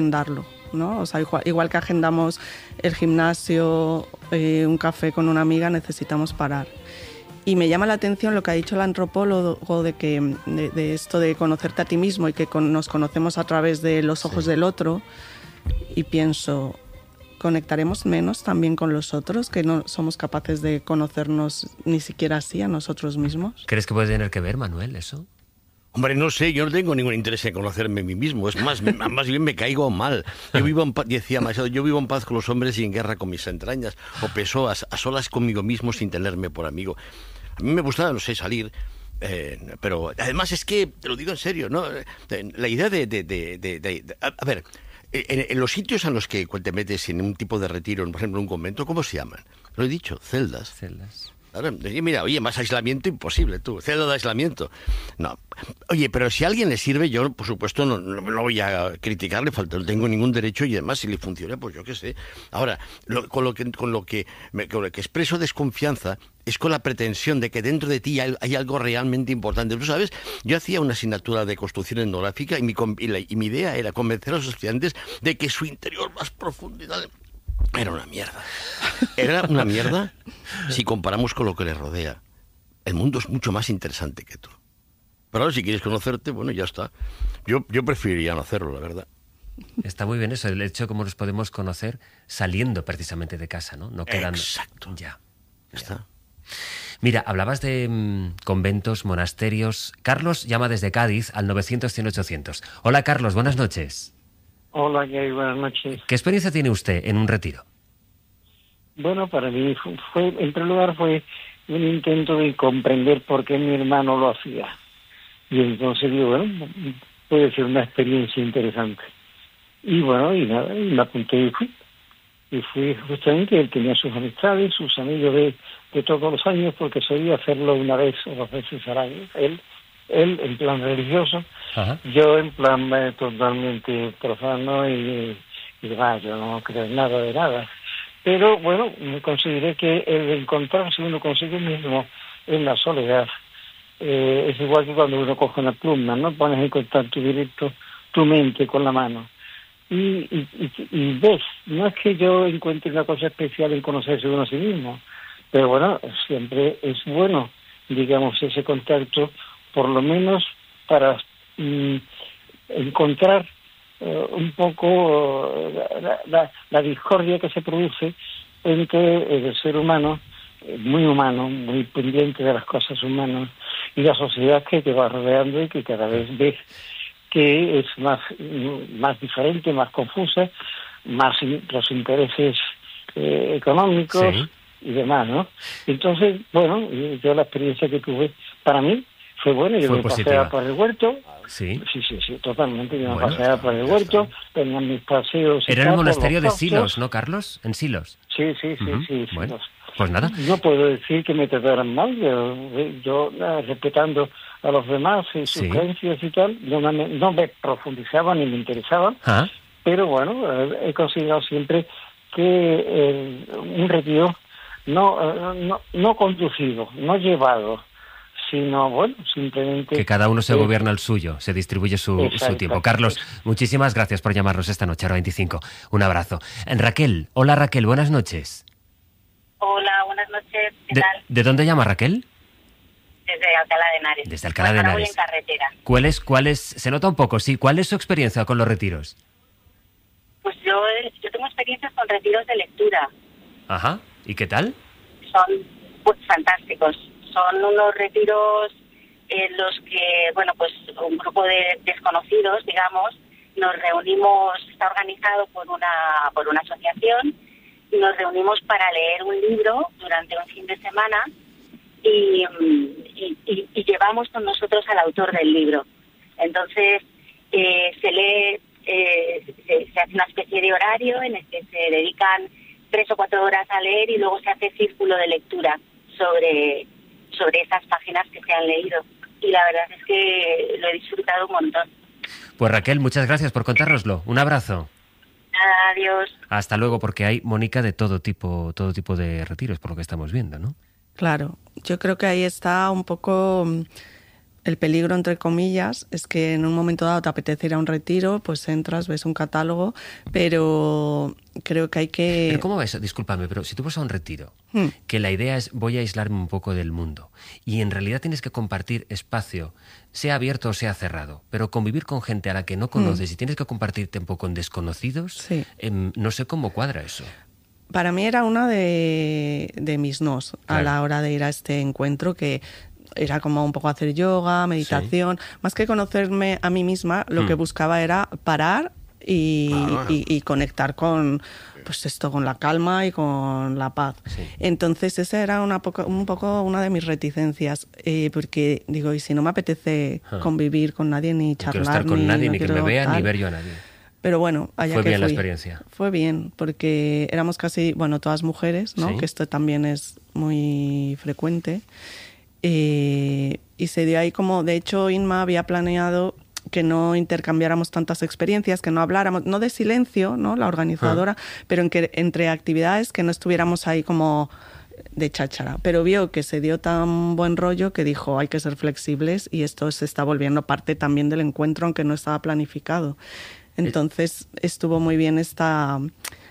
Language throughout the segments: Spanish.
agendarlo, ¿no? O sea, igual que agendamos el gimnasio, un café con una amiga, necesitamos parar. Y me llama la atención lo que ha dicho el antropólogo de esto de conocerte a ti mismo y que nos conocemos a través de los ojos del otro. Y pienso, ¿conectaremos menos también con los otros, que no somos capaces de conocernos ni siquiera así a nosotros mismos? ¿Crees que puede tener que ver, Manuel, eso? Hombre, no sé, yo no tengo ningún interés en conocerme a mí mismo. Es más bien me caigo mal. Yo vivo en paz, decía Machado, yo vivo en paz con los hombres y en guerra con mis entrañas. O Pessoa, a solas conmigo mismo sin tenerme por amigo. A mí me gusta, no sé, salir, pero además es que, te lo digo en serio, ¿no? La idea a ver, en los sitios en los que te metes en un tipo de retiro, por ejemplo, en un convento, ¿cómo se llaman? Lo he dicho, celdas. Ahora, mira, oye, más aislamiento imposible, tú, celda de aislamiento. No. Oye, pero si a alguien le sirve, yo, por supuesto, no voy a criticarle, no tengo ningún derecho, y además, si le funciona, pues yo qué sé. Ahora, con lo que expreso desconfianza es con la pretensión de que dentro de ti hay algo realmente importante. Tú sabes, yo hacía una asignatura de construcción etnográfica y mi idea era convencer a los estudiantes de que su interior más profundidad era una mierda. Era una mierda si comparamos con lo que le rodea. El mundo es mucho más interesante que tú. Pero ahora, si quieres conocerte, bueno, ya está. Yo preferiría no hacerlo, la verdad. Está muy bien eso, el hecho de cómo nos podemos conocer saliendo precisamente de casa, ¿no? No quedan... Exacto. Ya está. Mira, hablabas de conventos, monasterios. Carlos llama desde Cádiz al 900-100-800. Hola, Carlos, buenas noches. Hola, Gary, buenas noches. ¿Qué experiencia tiene usted en un retiro? Bueno, para mí en primer lugar fue un intento de comprender por qué mi hermano lo hacía. Y entonces digo, bueno, puede ser una experiencia interesante. Y bueno, y nada, y me apunté y fui. Y fui justamente, él tenía sus amistades, sus amigos de todos los años, porque solía hacerlo una vez o dos veces al año. Él en plan religioso, ajá, yo en plan totalmente profano y demás, yo no creo en nada de nada. Pero bueno, me consideré que el encontrarse uno consigo mismo en la soledad es igual que cuando uno coge una pluma, ¿no? Pones en contacto directo tu mente con la mano. Y ves, no es que yo encuentre una cosa especial en conocerse uno a sí mismo, pero bueno, siempre es bueno, digamos, ese contacto, por lo menos para encontrar un poco la discordia que se produce entre el ser humano, muy pendiente de las cosas humanas, y la sociedad que te va rodeando y que cada vez ves que es más diferente, más confusa, más los intereses económicos, sí, y demás, ¿no? Entonces, bueno, yo la experiencia que tuve, para mí, fue buena. Yo me paseaba por el huerto. Sí, totalmente. Yo me paseaba por el huerto, tenía mis paseos. Era el monasterio de Silos, ¿no, Carlos? En Silos. Sí, bueno, Silos. Pues nada. No puedo decir que me trataran mal, yo respetando a los demás y sus creencias y tal, no me profundizaba ni me interesaba, pero bueno, he considerado siempre que un retiro no conducido, no llevado, sino, bueno, simplemente... Que cada uno se gobierna el suyo, se distribuye su tiempo. Carlos, muchísimas gracias por llamarnos esta noche, hora 25. Un abrazo. Raquel, hola Raquel, buenas noches. Hola, buenas noches, ¿qué tal? ¿De dónde llama Raquel? Desde Alcalá de Henares. Desde Alcalá de Henares. Voy en carretera. ¿Cuál es? Se nota un poco, sí. ¿Cuál es su experiencia con los retiros? Pues yo tengo experiencias con retiros de lectura. Ajá. ¿Y qué tal? Son fantásticos. Son unos retiros en los que, bueno, pues un grupo de desconocidos, digamos, nos reunimos, está organizado por una asociación, y nos reunimos para leer un libro durante un fin de semana y llevamos con nosotros al autor del libro. Entonces, se lee, se hace una especie de horario en el que se dedican 3 o 4 horas a leer y luego se hace círculo de lectura sobre esas páginas que se han leído. Y la verdad es que lo he disfrutado un montón. Pues Raquel, muchas gracias por contárnoslo. Un abrazo. Adiós. Hasta luego, porque hay, Mónica, de todo tipo de retiros, por lo que estamos viendo, ¿no? Claro, yo creo que ahí está un poco El peligro, entre comillas, es que en un momento dado te apetece ir a un retiro, pues entras, ves un catálogo, pero creo que hay que... ¿Pero cómo va eso? Discúlpame, pero si tú vas a un retiro, que la idea es voy a aislarme un poco del mundo, y en realidad tienes que compartir espacio, sea abierto o sea cerrado, pero convivir con gente a la que no conoces y tienes que compartir tiempo con desconocidos, Sí. No sé cómo cuadra eso. Para mí era una de mis nos a la hora de ir a este encuentro, que era como un poco hacer yoga, meditación. Más que conocerme a mí misma, lo que buscaba era parar y conectar con, pues esto, con la calma y con la paz. Sí. Entonces esa era un poco una de mis reticencias, porque digo, y si no me apetece convivir con nadie, ni No quiero charlar, estar con nadie, no ni que me quiero vean, ni tal. ver yo a nadie. Pero bueno, allá Fue que bien la fui. experiencia. Fue bien, porque éramos casi, bueno, todas mujeres, ¿no? Sí. Que esto también es muy frecuente. Y se dio ahí como, de hecho, Inma había planeado que no intercambiáramos tantas experiencias, que no habláramos, no de silencio, ¿no? La organizadora, pero entre actividades que no estuviéramos ahí como de cháchara. Pero vio que se dio tan buen rollo que dijo, hay que ser flexibles, y esto se está volviendo parte también del encuentro, aunque no estaba planificado. Entonces estuvo muy bien estas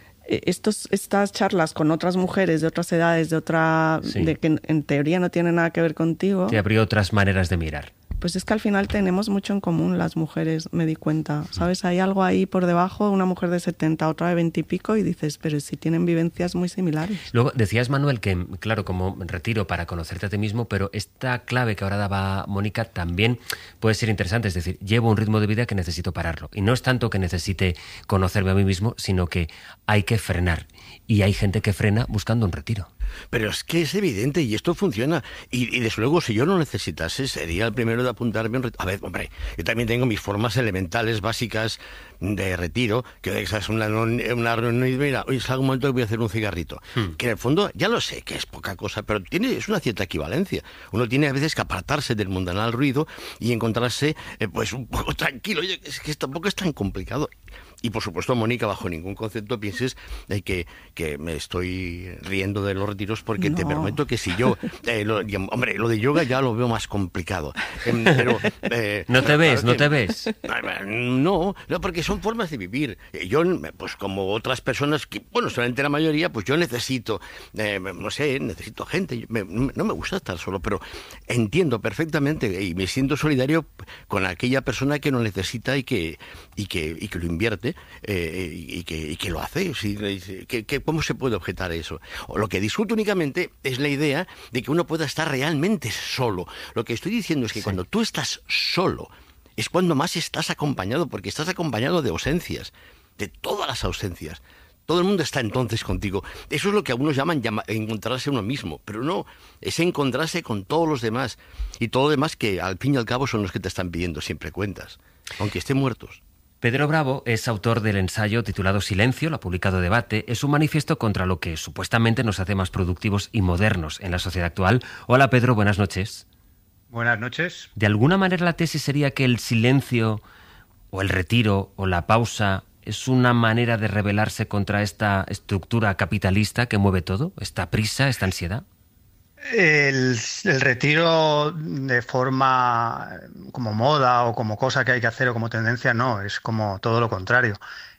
charlas con otras mujeres de otras edades, Sí. de que en teoría no tienen nada que ver contigo. Te abrió otras maneras de mirar. Pues es que al final tenemos mucho en común las mujeres, me di cuenta. ¿Sabes? Hay algo ahí por debajo, una mujer de 70, otra de 20 y pico, y dices, pero si tienen vivencias muy similares. Luego decías, Manuel, que claro, como retiro para conocerte a ti mismo, pero esta clave que ahora daba Mónica también puede ser interesante. Es decir, llevo un ritmo de vida que necesito pararlo. Y no es tanto que necesite conocerme a mí mismo, sino que hay que frenar. Y hay gente que frena buscando un retiro. Pero es que es evidente y esto funciona. Y desde luego, si yo no necesitase, sería el primero de apuntarme a un retiro. A ver, hombre, yo también tengo mis formas elementales, básicas de retiro, que es una reunión y mira, hoy es algún momento que voy a hacer un cigarrito. Que en el fondo, ya lo sé que es poca cosa, pero es una cierta equivalencia. Uno tiene a veces que apartarse del mundanal ruido y encontrarse pues un poco tranquilo. Oye, es que tampoco es tan complicado. Y por supuesto, Mónica, bajo ningún concepto pienses que me estoy riendo de los retiros, porque No. te prometo que si yo... hombre, lo de yoga ya lo veo más complicado. Pero... ¿No te ves? ¿No te ves? No, porque son formas de vivir. Yo, pues como otras personas, que, bueno, solamente la mayoría, pues yo necesito, no sé, necesito gente. No me gusta estar solo, pero entiendo perfectamente y me siento solidario con aquella persona que lo necesita y que lo invierte y que lo hace. ¿Sí? ¿Cómo se puede objetar eso? O lo que discuto únicamente es la idea de que uno pueda estar realmente solo. Lo que estoy diciendo es que cuando tú estás solo, es cuando más estás acompañado, porque estás acompañado de ausencias, de todas las ausencias. Todo el mundo está entonces contigo. Eso es lo que algunos llaman encontrarse uno mismo, pero no, es encontrarse con todos los demás, y todo lo demás que al fin y al cabo son los que te están pidiendo siempre cuentas, aunque estén muertos. Pedro Bravo es autor del ensayo titulado Silencio, lo ha publicado Debate. Es un manifiesto contra lo que supuestamente nos hace más productivos y modernos en la sociedad actual. Hola Pedro, buenas noches. Buenas noches. De alguna manera la tesis sería que el silencio o el retiro o la pausa es una manera de rebelarse contra esta estructura capitalista que mueve todo, esta prisa, esta ansiedad. El retiro de forma como moda o como cosa que hay que hacer o como tendencia no, es como todo lo contrario.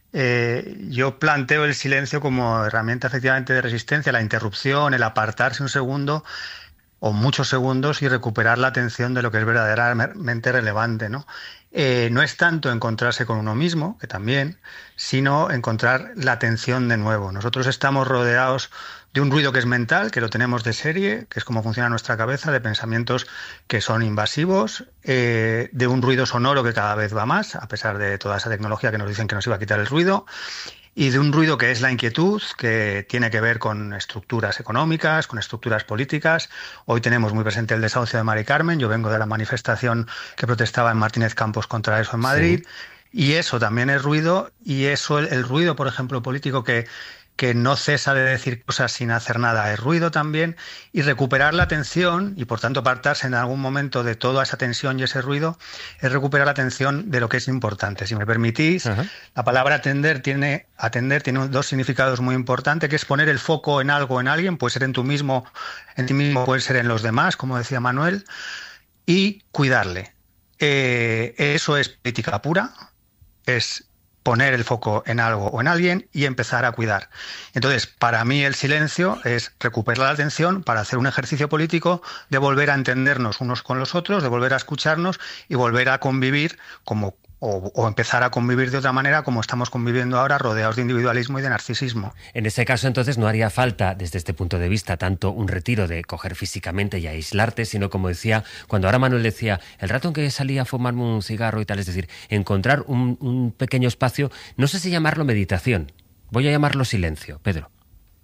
Yo planteo el silencio como herramienta efectivamente de resistencia, la interrupción, el apartarse un segundo o muchos segundos y recuperar la atención de lo que es verdaderamente relevante, ¿no? No es tanto encontrarse con uno mismo, que también, sino encontrar la atención de nuevo. Nosotros estamos rodeados de un ruido que es mental, que lo tenemos de serie, que es cómo funciona nuestra cabeza, de pensamientos que son invasivos, de un ruido sonoro que cada vez va más, a pesar de toda esa tecnología que nos dicen que nos iba a quitar el ruido, y de un ruido que es la inquietud, que tiene que ver con estructuras económicas, con estructuras políticas. Hoy tenemos muy presente el desahucio de Mari Carmen. Yo vengo de la manifestación que protestaba en Martínez Campos contra eso en Madrid. Sí. Y eso también es ruido, y eso, el ruido, por ejemplo, político que no cesa de decir cosas sin hacer nada, es ruido también, y recuperar la atención, y por tanto apartarse en algún momento de toda esa tensión y ese ruido, es recuperar la atención de lo que es importante. Si me permitís, la palabra atender tiene dos significados muy importantes, que es poner el foco en algo, en alguien, puede ser en ti mismo, puede ser en los demás, como decía Manuel, y cuidarle. Eso es política pura, es poner el foco en algo o en alguien y empezar a cuidar. Entonces, para mí el silencio es recuperar la atención para hacer un ejercicio político de volver a entendernos unos con los otros, de volver a escucharnos y volver a convivir o empezar a convivir de otra manera como estamos conviviendo ahora, rodeados de individualismo y de narcisismo. En ese caso, entonces, no haría falta, desde este punto de vista, tanto un retiro de coger físicamente y aislarte, sino, como decía, cuando ahora Manuel decía, el rato en que salía a fumarme un cigarro y tal, es decir, encontrar un pequeño espacio, no sé si llamarlo meditación, voy a llamarlo silencio. Pedro.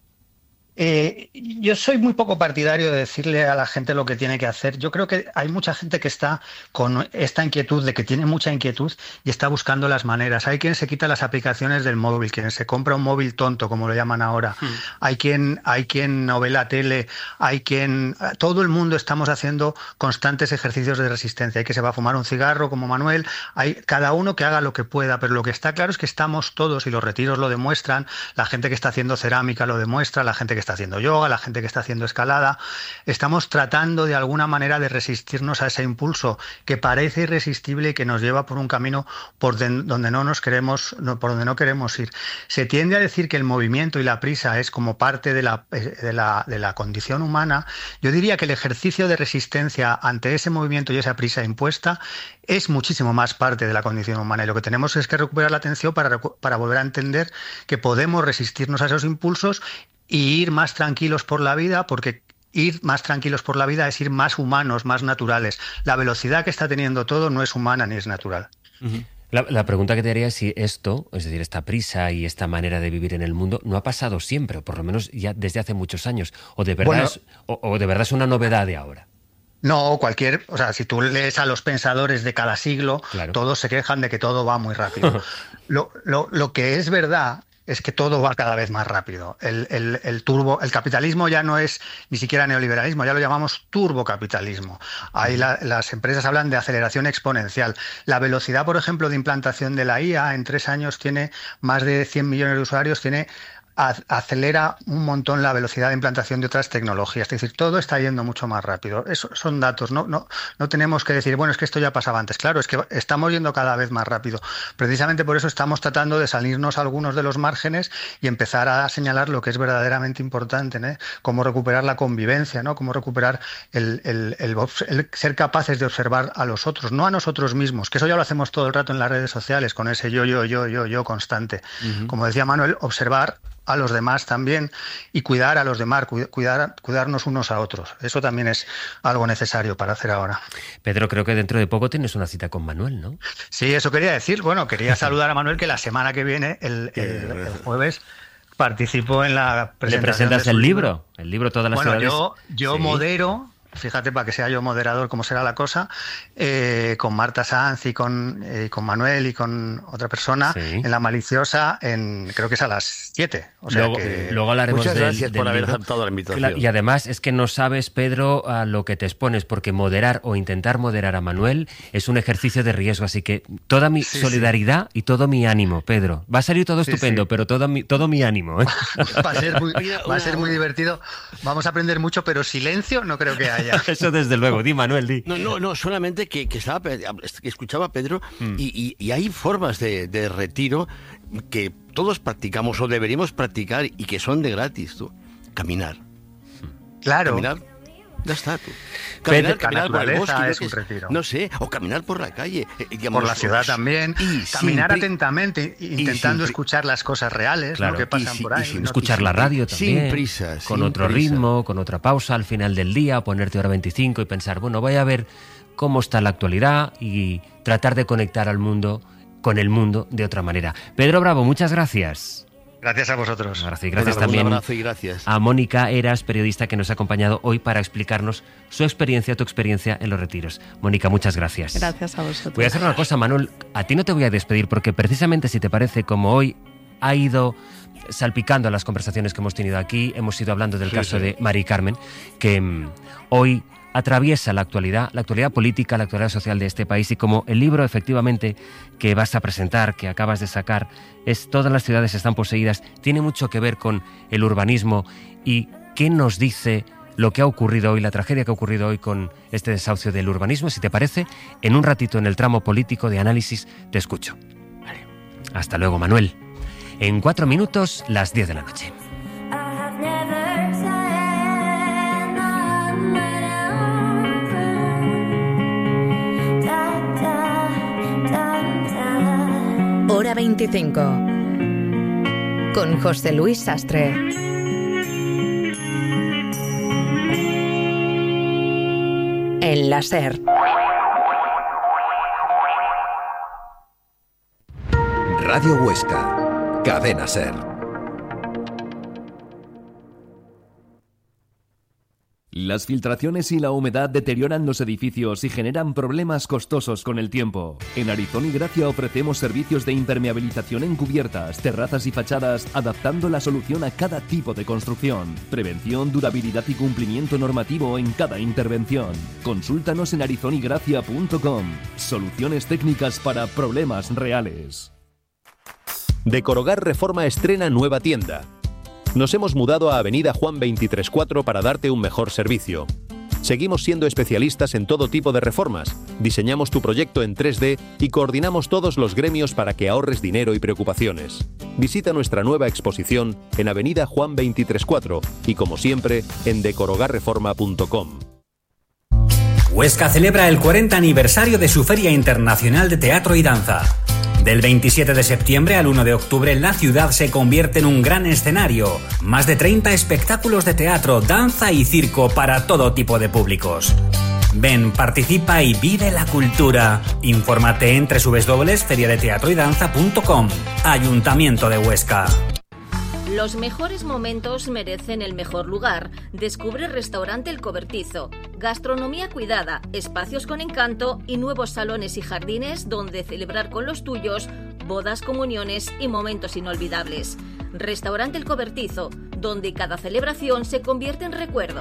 Yo soy muy poco partidario de decirle a la gente lo que tiene que hacer. Yo creo que hay mucha gente que está con esta inquietud, de que tiene mucha inquietud y está buscando las maneras. Hay quien se quita las aplicaciones del móvil, quien se compra un móvil tonto, como lo llaman ahora. Hay quien no ve la tele, todo el mundo estamos haciendo constantes ejercicios de resistencia. Hay que se va a fumar un cigarro, como Manuel. Hay cada uno que haga lo que pueda, pero lo que está claro es que estamos todos, y los retiros lo demuestran, la gente que está haciendo cerámica lo demuestra, la gente que está haciendo yoga, la gente que está haciendo escalada, estamos tratando de alguna manera de resistirnos a ese impulso que parece irresistible y que nos lleva por un camino por donde no queremos ir. Se tiende a decir que el movimiento y la prisa es como parte de la condición humana. Yo diría que el ejercicio de resistencia ante ese movimiento y esa prisa impuesta es muchísimo más parte de la condición humana, y lo que tenemos es que recuperar la atención para volver a entender que podemos resistirnos a esos impulsos y ir más tranquilos por la vida, porque ir más tranquilos por la vida es ir más humanos, más naturales. La velocidad que está teniendo todo no es humana ni es natural. Uh-huh. La pregunta que te haría es si esto, es decir, esta prisa y esta manera de vivir en el mundo, no ha pasado siempre, o por lo menos ya desde hace muchos años, o de verdad, o de verdad es una novedad de ahora. No, si tú lees a los pensadores de cada siglo, claro, todos se quejan de que todo va muy rápido. Lo que es verdad es que todo va cada vez más rápido. El capitalismo ya no es ni siquiera neoliberalismo, ya lo llamamos turbocapitalismo. Ahí las empresas hablan de aceleración exponencial. La velocidad, por ejemplo, de implantación de la IA en 3 años tiene más de 100 millones de usuarios, acelera un montón la velocidad de implantación de otras tecnologías. Es decir, todo está yendo mucho más rápido. Eso son datos. No tenemos que decir, bueno, es que esto ya pasaba antes. Claro, es que estamos yendo cada vez más rápido. Precisamente por eso estamos tratando de salirnos algunos de los márgenes y empezar a señalar lo que es verdaderamente importante, ¿no? Cómo recuperar la convivencia, ¿no? Cómo recuperar el ser capaces de observar a los otros, no a nosotros mismos, que eso ya lo hacemos todo el rato en las redes sociales, con ese yo constante. Uh-huh. Como decía Manuel, observar a los demás también y cuidar a los demás, cuidarnos unos a otros. Eso también es algo necesario para hacer ahora. Pedro, creo que dentro de poco tienes una cita con Manuel, ¿no? Sí, eso quería decir. Bueno, quería saludar a Manuel, que la semana que viene, el jueves, participo en la presentación. ¿Le presentas el libro? El libro Todas las ciudades. Bueno, yo sí modero. Fíjate, para que sea yo moderador, cómo será la cosa, con Marta Sanz y con Manuel y con otra persona, sí, en La Maliciosa, creo que es a las 7. O sea luego hablaremos muchas gracias por haber libro. aceptado la invitación. Y además es que no sabes, Pedro, a lo que te expones, porque moderar o intentar moderar a Manuel es un ejercicio de riesgo, así que toda mi solidaridad y todo mi ánimo, Pedro. Va a salir todo estupendo, pero todo mi ánimo. Va a ser muy divertido. Vamos a aprender mucho, pero silencio no creo que haya. Eso desde luego. Di, Manuel, di. No, solamente que escuchaba a Pedro y hay formas de retiro que todos practicamos o deberíamos practicar y que son de gratis. Caminar. Claro. Caminar. Ya está, tú. Caminar por el bosque, es un retiro. No sé, o caminar por la calle. Por la ciudad también. Caminar atentamente, intentando escuchar las cosas reales, claro, ¿no? Que pasan por ahí. Escuchar la radio también. Sin prisa. Con otro ritmo, con otra pausa al final del día, ponerte hora 25 y pensar, bueno, voy a ver cómo está la actualidad y tratar de conectar al mundo con el mundo de otra manera. Pedro Bravo, muchas gracias. Gracias a vosotros. Gracias también un abrazo y gracias a Mónica Eras, periodista que nos ha acompañado hoy para explicarnos tu experiencia en los retiros. Mónica, muchas gracias. Gracias a vosotros. Voy a hacer una cosa, Manuel. A ti no te voy a despedir porque precisamente, si te parece, como hoy ha ido salpicando las conversaciones que hemos tenido aquí, hemos ido hablando del caso de Mari Carmen, que hoy atraviesa la actualidad política, la actualidad social de este país, y como el libro efectivamente que vas a presentar, que acabas de sacar, es Todas las ciudades están poseídas, tiene mucho que ver con el urbanismo y qué nos dice lo que ha ocurrido hoy, la tragedia que ha ocurrido hoy con este desahucio del urbanismo. Si te parece, en un ratito en el tramo político de análisis te escucho. Vale. Hasta luego, Manuel. En 4 minutos, las 10 de la noche. Hora 25. Con José Luis Sastre. En la SER. Radio Huesca, Cadena SER. Las filtraciones y la humedad deterioran los edificios y generan problemas costosos con el tiempo. En Arizón y Gracia ofrecemos servicios de impermeabilización en cubiertas, terrazas y fachadas, adaptando la solución a cada tipo de construcción. Prevención, durabilidad y cumplimiento normativo en cada intervención. Consúltanos en arizonygracia.com. Soluciones técnicas para problemas reales. Decorogar Reforma estrena nueva tienda. Nos hemos mudado a Avenida Juan 23-4 para darte un mejor servicio. Seguimos siendo especialistas en todo tipo de reformas, diseñamos tu proyecto en 3D y coordinamos todos los gremios para que ahorres dinero y preocupaciones. Visita nuestra nueva exposición en Avenida Juan 23-4 y, como siempre, en decorogarreforma.com. Huesca celebra el 40 aniversario de su Feria Internacional de Teatro y Danza. Del 27 de septiembre al 1 de octubre, la ciudad se convierte en un gran escenario. Más de 30 espectáculos de teatro, danza y circo para todo tipo de públicos. Ven, participa y vive la cultura. Infórmate en www.feriadeteatroydanza.com. Ayuntamiento de Huesca. Los mejores momentos merecen el mejor lugar. Descubre Restaurante El Cobertizo. Gastronomía cuidada, espacios con encanto y nuevos salones y jardines donde celebrar con los tuyos bodas, comuniones y momentos inolvidables. Restaurante El Cobertizo, donde cada celebración se convierte en recuerdo.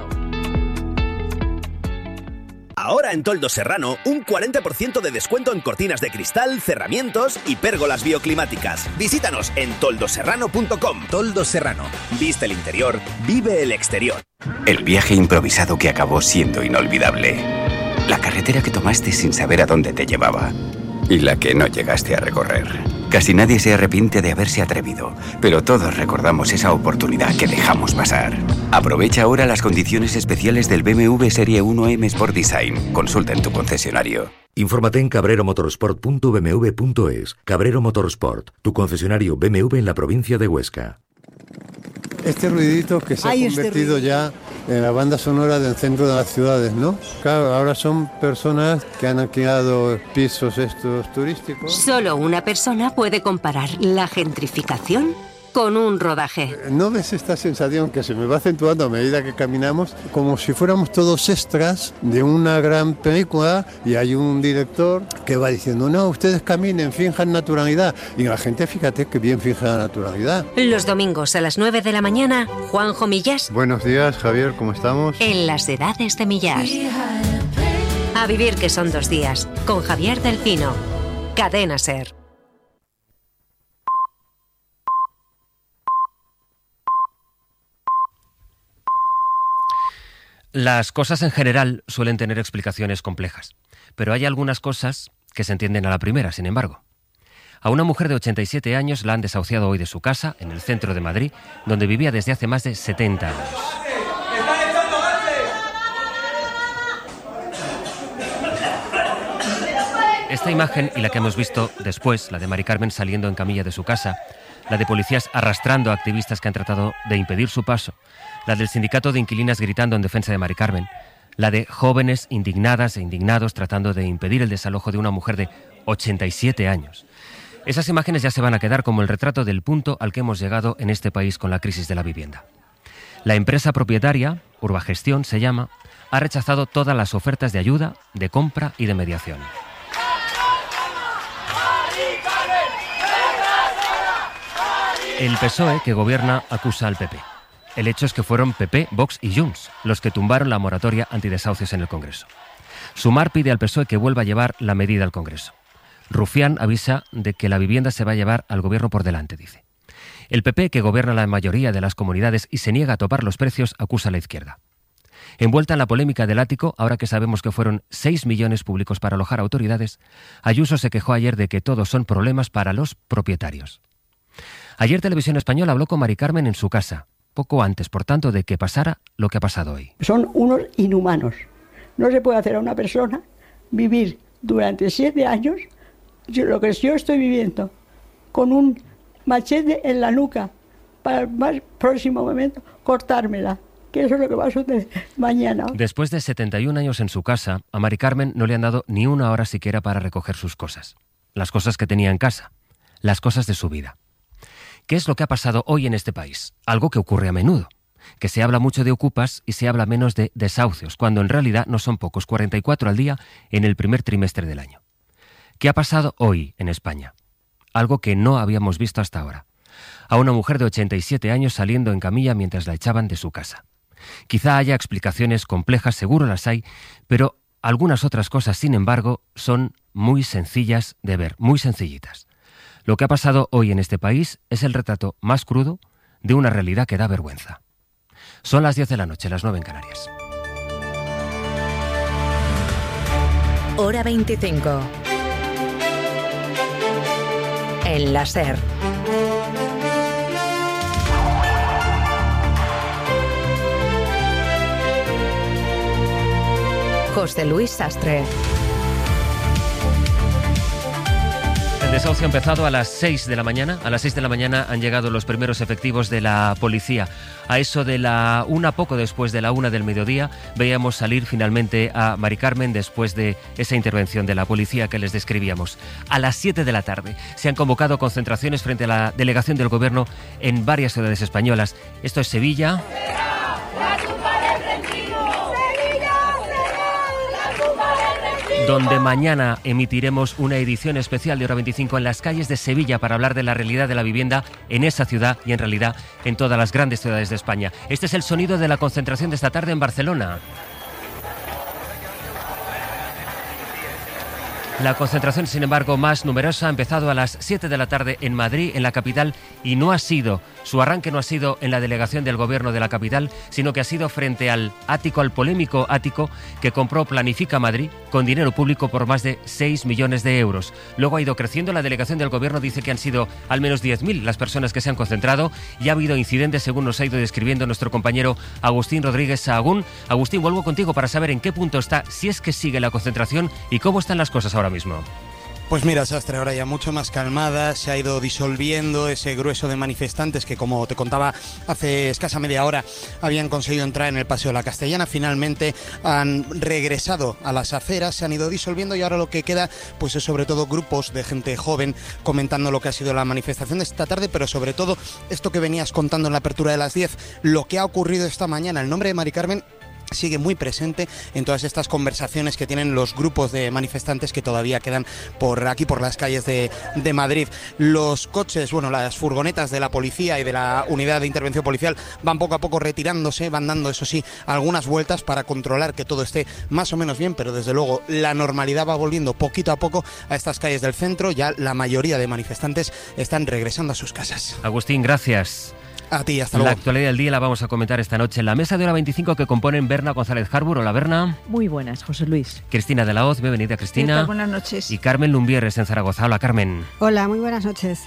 Ahora en Toldos Serrano, un 40% de descuento en cortinas de cristal, cerramientos y pérgolas bioclimáticas. Visítanos en toldoserrano.com. Toldos Serrano. Viste el interior, vive el exterior. El viaje improvisado que acabó siendo inolvidable. La carretera que tomaste sin saber a dónde te llevaba. Y la que no llegaste a recorrer. Casi nadie se arrepiente de haberse atrevido, pero todos recordamos esa oportunidad que dejamos pasar. Aprovecha ahora las condiciones especiales del BMW Serie 1 M Sport Design. Consulta en tu concesionario. Infórmate en cabreromotorsport.bmw.es. Cabrero Motorsport, tu concesionario BMW en la provincia de Huesca. Este ruidito que se ha convertido ya en la banda sonora del centro de las ciudades, ¿no? Claro, ahora son personas que han alquilado pisos estos turísticos. Solo una persona puede comparar la gentrificación con un rodaje. ¿No ves esta sensación que se me va acentuando a medida que caminamos? Como si fuéramos todos extras de una gran película y hay un director que va diciendo, no, ustedes caminen, finjan naturalidad. Y la gente, fíjate que bien finge la naturalidad. Los domingos a las 9 de la mañana, Juanjo Millás. Buenos días, Javier, ¿cómo estamos? En las edades de Millás. A vivir que son 2 días, con Javier del Pino. Cadena SER. Las cosas en general suelen tener explicaciones complejas, pero hay algunas cosas que se entienden a la primera, sin embargo. A una mujer de 87 años la han desahuciado hoy de su casa, en el centro de Madrid, donde vivía desde hace más de 70 años. Esta imagen y la que hemos visto después, la de Mari Carmen saliendo en camilla de su casa, la de policías arrastrando a activistas que han tratado de impedir su paso, la del sindicato de inquilinas gritando en defensa de Mari Carmen, la de jóvenes indignadas e indignados tratando de impedir el desalojo de una mujer de 87 años. Esas imágenes ya se van a quedar como el retrato del punto al que hemos llegado en este país con la crisis de la vivienda. La empresa propietaria, Urbagestión se llama, ha rechazado todas las ofertas de ayuda, de compra y de mediación. El PSOE, que gobierna, acusa al PP. El hecho es que fueron PP, Vox y Junts los que tumbaron la moratoria antidesahucios en el Congreso. Sumar pide al PSOE que vuelva a llevar la medida al Congreso. Rufián avisa de que la vivienda se va a llevar al gobierno por delante, dice. El PP, que gobierna la mayoría de las comunidades y se niega a topar los precios, acusa a la izquierda. Envuelta en la polémica del ático, ahora que sabemos que fueron 6 millones públicos para alojar a autoridades, Ayuso se quejó ayer de que todos son problemas para los propietarios. Ayer Televisión Española habló con Mari Carmen en su casa, poco antes, por tanto, de que pasara lo que ha pasado hoy. Son unos inhumanos. No se puede hacer a una persona vivir durante 7 años lo que yo estoy viviendo, con un machete en la nuca, para el más próximo momento cortármela, que eso es lo que va a suceder mañana. Después de 71 años en su casa, a Mari Carmen no le han dado ni una hora siquiera para recoger sus cosas. Las cosas que tenía en casa, las cosas de su vida. ¿Qué es lo que ha pasado hoy en este país? Algo que ocurre a menudo. Que se habla mucho de ocupas y se habla menos de desahucios, cuando en realidad no son pocos, 44 al día en el primer trimestre del año. ¿Qué ha pasado hoy en España? Algo que no habíamos visto hasta ahora. A una mujer de 87 años saliendo en camilla mientras la echaban de su casa. Quizá haya explicaciones complejas, seguro las hay, pero algunas otras cosas, sin embargo, son muy sencillas de ver, muy sencillitas. Lo que ha pasado hoy en este país es el retrato más crudo de una realidad que da vergüenza. Son las 10 de la noche, las 9 en Canarias. Hora 25. En la SER. José Luis Sastre. El desahucio ha empezado a las 6 de la mañana. A las 6 de la mañana han llegado los primeros efectivos de la policía. A eso de la una, poco después de la 1 del mediodía, veíamos salir finalmente a Mari Carmen después de esa intervención de la policía que les describíamos. A las 7 de la tarde se han convocado concentraciones frente a la delegación del Gobierno en varias ciudades españolas. Esto es Sevilla. Donde mañana emitiremos una edición especial de Hora 25 en las calles de Sevilla para hablar de la realidad de la vivienda en esa ciudad y en realidad en todas las grandes ciudades de España. Este es el sonido de la concentración de esta tarde en Barcelona. La concentración, sin embargo, más numerosa ha empezado a las 7 de la tarde en Madrid, en la capital, y su arranque no ha sido en la delegación del Gobierno de la capital, sino que ha sido frente al ático, al polémico ático que compró Planifica Madrid con dinero público por más de 6 millones de euros. Luego ha ido creciendo, la delegación del Gobierno dice que han sido al menos 10.000 las personas que se han concentrado y ha habido incidentes, según nos ha ido describiendo nuestro compañero Agustín Rodríguez Sahagún. Agustín, vuelvo contigo para saber en qué punto está, si es que sigue la concentración y cómo están las cosas ahora mismo. Pues mira, Sastre, ahora ya mucho más calmada, se ha ido disolviendo ese grueso de manifestantes que, como te contaba hace escasa media hora, habían conseguido entrar en el Paseo de la Castellana. Finalmente han regresado a las aceras, se han ido disolviendo y ahora lo que queda pues es sobre todo grupos de gente joven comentando lo que ha sido la manifestación de esta tarde, pero sobre todo esto que venías contando en la apertura de las 10, lo que ha ocurrido esta mañana. El nombre de Mari Carmen sigue muy presente en todas estas conversaciones que tienen los grupos de manifestantes que todavía quedan por aquí, por las calles de Madrid. Los coches, las furgonetas de la policía y de la unidad de intervención policial van poco a poco retirándose, van dando, eso sí, algunas vueltas para controlar que todo esté más o menos bien, pero desde luego la normalidad va volviendo poquito a poco a estas calles del centro. Ya la mayoría de manifestantes están regresando a sus casas. Agustín, gracias. A ti, hasta luego. La actualidad del día la vamos a comentar esta noche en la mesa de Hora 25 que componen Berna González Harbour. Hola, Berna. Muy buenas, José Luis. Cristina de la Hoz, bienvenida, Cristina. Buenas noches. Y Carmen Lumbieres en Zaragoza. Hola, Carmen. Hola, muy buenas noches.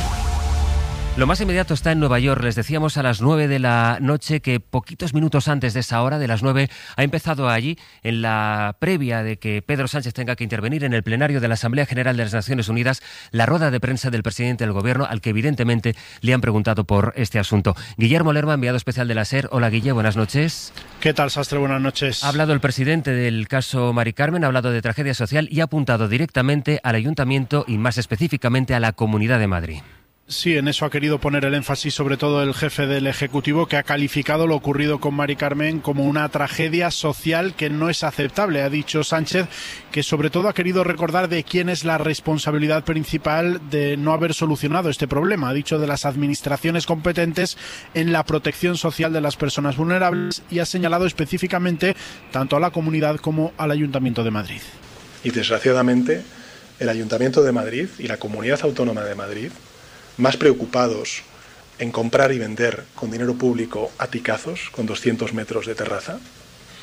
Lo más inmediato está en Nueva York. Les decíamos a las 9 de la noche que poquitos minutos antes de esa hora, de las 9, ha empezado allí, en la previa de que Pedro Sánchez tenga que intervenir en el plenario de la Asamblea General de las Naciones Unidas, la rueda de prensa del presidente del Gobierno, al que evidentemente le han preguntado por este asunto. Guillermo Lerma, enviado especial de la SER. Hola, Guille, buenas noches. ¿Qué tal, Sastre? Buenas noches. Ha hablado el presidente del caso Mari Carmen, ha hablado de tragedia social y ha apuntado directamente al Ayuntamiento y más específicamente a la Comunidad de Madrid. Sí, en eso ha querido poner el énfasis sobre todo el jefe del Ejecutivo, que ha calificado lo ocurrido con Mari Carmen como una tragedia social que no es aceptable. Ha dicho Sánchez que sobre todo ha querido recordar de quién es la responsabilidad principal de no haber solucionado este problema. Ha dicho de las administraciones competentes en la protección social de las personas vulnerables y ha señalado específicamente tanto a la Comunidad como al Ayuntamiento de Madrid. Y desgraciadamente el Ayuntamiento de Madrid y la Comunidad Autónoma de Madrid, más preocupados en comprar y vender con dinero público aticazos con 200 metros de terraza,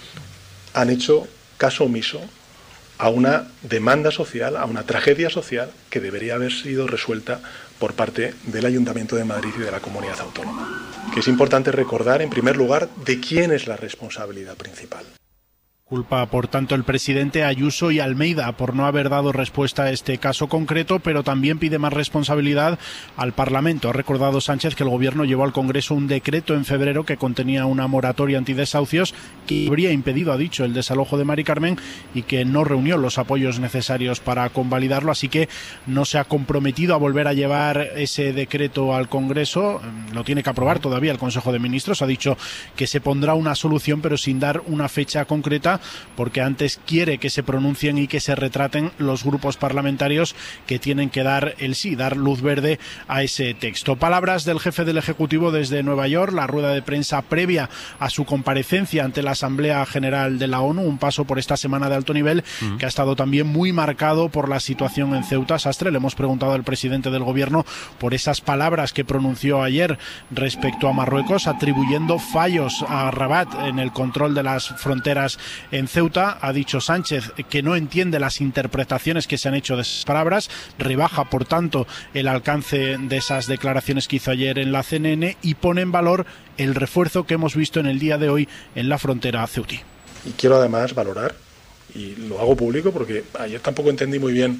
han hecho caso omiso a una demanda social, a una tragedia social que debería haber sido resuelta por parte del Ayuntamiento de Madrid y de la Comunidad Autónoma. Que es importante recordar, en primer lugar, de quién es la responsabilidad principal. Culpa, por tanto, el presidente Ayuso y Almeida por no haber dado respuesta a este caso concreto, pero también pide más responsabilidad al Parlamento. Ha recordado Sánchez que el Gobierno llevó al Congreso un decreto en febrero que contenía una moratoria antidesahucios que habría impedido, ha dicho, el desalojo de Mari Carmen y que no reunió los apoyos necesarios para convalidarlo, así que no se ha comprometido a volver a llevar ese decreto al Congreso. Lo tiene que aprobar todavía el Consejo de Ministros. Ha dicho que se pondrá una solución, pero sin dar una fecha concreta, porque antes quiere que se pronuncien y que se retraten los grupos parlamentarios que tienen que dar el sí, dar luz verde a ese texto. Palabras del jefe del Ejecutivo desde Nueva York, la rueda de prensa previa a su comparecencia ante la Asamblea General de la ONU, un paso por esta semana de alto nivel que ha estado también muy marcado por la situación en Ceuta. Sastre, le hemos preguntado al presidente del Gobierno por esas palabras que pronunció ayer respecto a Marruecos, atribuyendo fallos a Rabat en el control de las fronteras en Ceuta. Ha dicho Sánchez que no entiende las interpretaciones que se han hecho de esas palabras, rebaja por tanto el alcance de esas declaraciones que hizo ayer en la CNN y pone en valor el refuerzo que hemos visto en el día de hoy en la frontera ceutí. Y quiero además valorar, y lo hago público porque ayer tampoco entendí muy bien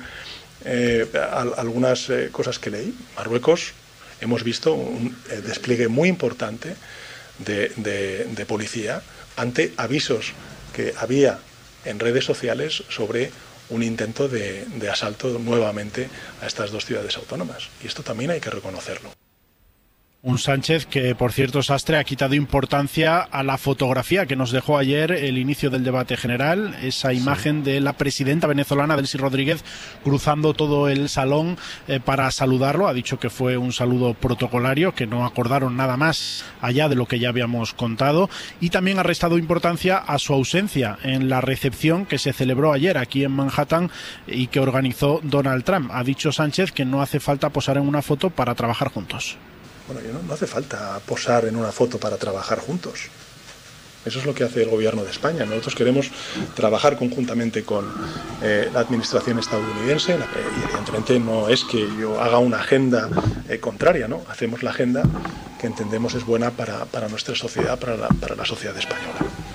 algunas cosas que leí. Marruecos, hemos visto un despliegue muy importante de policía ante avisos que había en redes sociales sobre un intento de asalto nuevamente a estas dos ciudades autónomas. Y esto también hay que reconocerlo. Un Sánchez que, por cierto, Sastre, ha quitado importancia a la fotografía que nos dejó ayer el inicio del debate general, esa imagen de la presidenta venezolana Delcy Rodríguez cruzando todo el salón para saludarlo. Ha dicho que fue un saludo protocolario, que no acordaron nada más allá de lo que ya habíamos contado, y también ha restado importancia a su ausencia en la recepción que se celebró ayer aquí en Manhattan y que organizó Donald Trump. Ha dicho Sánchez que no hace falta posar en una foto para trabajar juntos. Bueno, no hace falta posar en una foto para trabajar juntos. Eso es lo que hace el Gobierno de España. Nosotros queremos trabajar conjuntamente con la administración estadounidense y evidentemente no es que yo haga una agenda contraria, ¿no? Hacemos la agenda que entendemos es buena para nuestra sociedad, para la sociedad española.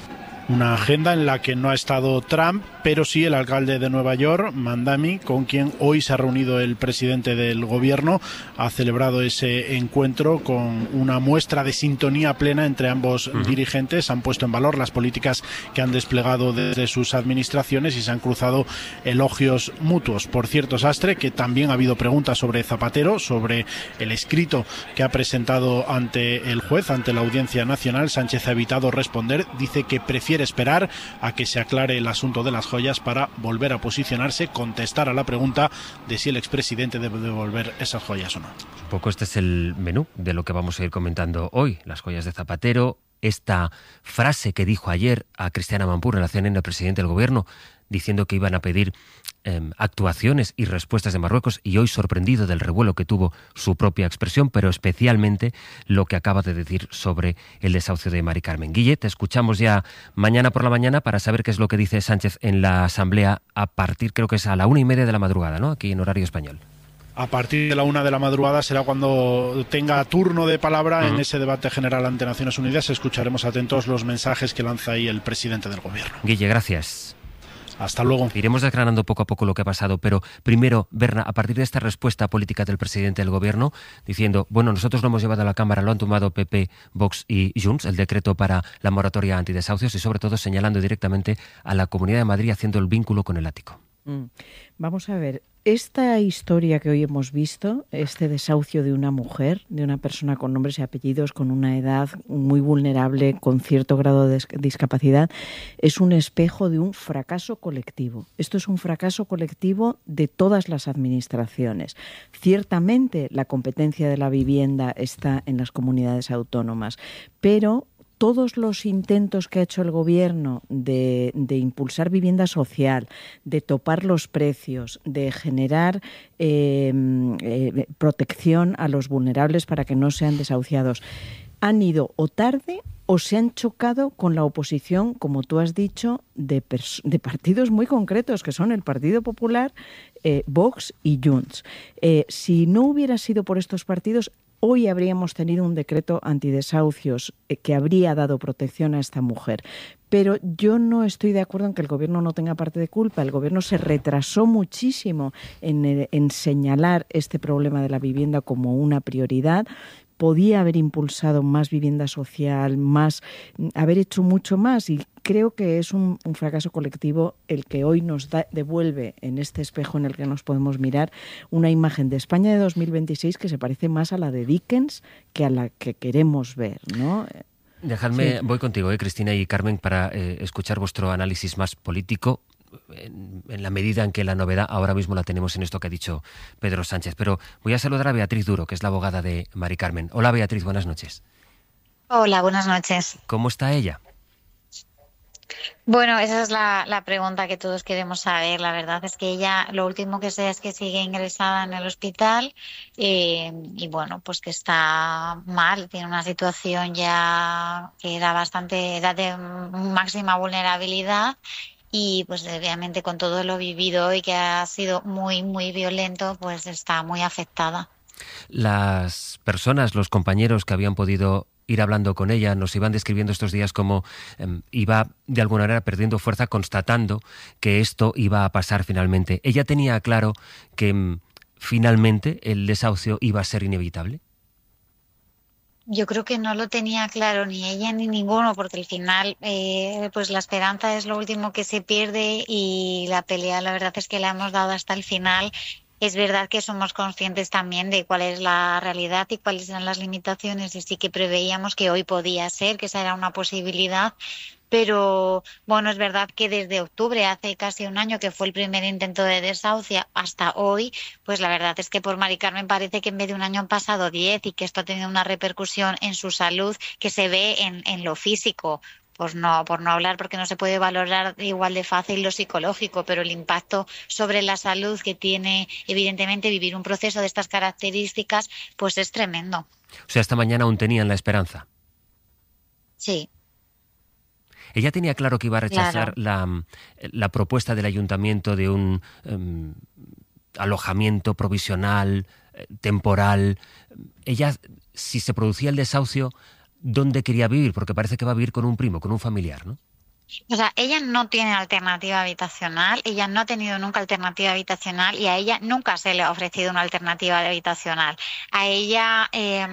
Una agenda en la que no ha estado Trump, pero sí el alcalde de Nueva York, Mandami, con quien hoy se ha reunido el presidente del Gobierno. Ha celebrado ese encuentro con una muestra de sintonía plena entre ambos dirigentes. Han puesto en valor las políticas que han desplegado desde sus administraciones y se han cruzado elogios mutuos. Por cierto, Sastre, que también ha habido preguntas sobre Zapatero, sobre el escrito que ha presentado ante el juez, ante la Audiencia Nacional. Sánchez ha evitado responder. Dice que prefiere esperar a que se aclare el asunto de las joyas para volver a posicionarse, contestar a la pregunta de si el expresidente debe devolver esas joyas o no. Un poco este es el menú de lo que vamos a ir comentando hoy. Las joyas de Zapatero, esta frase que dijo ayer a Cristiana Mampur en la CNN el presidente del Gobierno, diciendo que iban a pedir actuaciones y respuestas de Marruecos, y hoy sorprendido del revuelo que tuvo su propia expresión, pero especialmente lo que acaba de decir sobre el desahucio de Mari Carmen. Guille, te escuchamos ya mañana por la mañana para saber qué es lo que dice Sánchez en la Asamblea a partir, creo que es a la 1:30 de la madrugada, ¿no? Aquí en horario español. A partir de la 1 de la madrugada será cuando tenga turno de palabra en ese debate general ante Naciones Unidas. Escucharemos atentos los mensajes que lanza ahí el presidente del Gobierno. Guille, gracias. Hasta luego. Iremos desgranando poco a poco lo que ha pasado, pero primero, Berna, a partir de esta respuesta política del presidente del Gobierno, diciendo, bueno, nosotros lo hemos llevado a la Cámara, lo han tomado PP, Vox y Junts, el decreto para la moratoria antidesahucios, y sobre todo señalando directamente a la Comunidad de Madrid haciendo el vínculo con el ático. Vamos a ver, esta historia que hoy hemos visto, este desahucio de una mujer, de una persona con nombres y apellidos, con una edad muy vulnerable, con cierto grado de discapacidad, es un espejo de un fracaso colectivo. Esto es un fracaso colectivo de todas las administraciones. Ciertamente la competencia de la vivienda está en las comunidades autónomas, pero todos los intentos que ha hecho el Gobierno de impulsar vivienda social, de topar los precios, de generar protección a los vulnerables para que no sean desahuciados, han ido o tarde o se han chocado con la oposición, como tú has dicho, de partidos muy concretos, que son el Partido Popular, Vox y Junts. Si no hubiera sido por estos partidos, hoy habríamos tenido un decreto antidesahucios que habría dado protección a esta mujer. Pero yo no estoy de acuerdo en que el Gobierno no tenga parte de culpa. El Gobierno se retrasó muchísimo en señalar este problema de la vivienda como una prioridad. Podía haber impulsado más vivienda social, haber hecho mucho más, y creo que es un fracaso colectivo el que hoy nos devuelve en este espejo en el que nos podemos mirar una imagen de España de 2026 que se parece más a la de Dickens que a la que queremos ver, ¿no? Dejadme, voy contigo, Cristina y Carmen, para escuchar vuestro análisis más político, en la medida en que la novedad ahora mismo la tenemos en esto que ha dicho Pedro Sánchez. Pero voy a saludar a Beatriz Duro, que es la abogada de Mari Carmen. Hola, Beatriz, buenas noches. Hola, buenas noches. ¿Cómo está ella? Bueno, esa es la pregunta que todos queremos saber. La verdad es que ella, lo último que sé es que sigue ingresada en el hospital y bueno, pues que está mal, tiene una situación ya que da de máxima vulnerabilidad. Y pues obviamente con todo lo vivido y que ha sido muy, muy violento, pues está muy afectada. Las personas, los compañeros que habían podido ir hablando con ella, nos iban describiendo estos días cómo iba de alguna manera perdiendo fuerza, constatando que esto iba a pasar finalmente. ¿Ella tenía claro que finalmente el desahucio iba a ser inevitable? Yo creo que no lo tenía claro ni ella ni ninguno, porque al final pues la esperanza es lo último que se pierde y la pelea la verdad es que la hemos dado hasta el final. Es verdad que somos conscientes también de cuál es la realidad y cuáles eran las limitaciones, y sí que preveíamos que hoy podía ser, que esa era una posibilidad. Pero bueno, es verdad que desde octubre, hace casi un año que fue el primer intento de desahucio, hasta hoy, pues la verdad es que por Mari Carmen parece que en vez de un año han pasado 10 y que esto ha tenido una repercusión en su salud que se ve en lo físico. Por no hablar, porque no se puede valorar igual de fácil lo psicológico, pero el impacto sobre la salud que tiene evidentemente vivir un proceso de estas características, pues es tremendo. O sea, esta mañana aún tenían la esperanza. Sí. Ella tenía claro que iba a rechazar la propuesta del ayuntamiento de un alojamiento provisional, temporal. Ella, si se producía el desahucio, ¿dónde quería vivir? Porque parece que va a vivir con un primo, con un familiar, ¿no? O sea, ella no tiene alternativa habitacional, ella no ha tenido nunca alternativa habitacional y a ella nunca se le ha ofrecido una alternativa habitacional. A ella,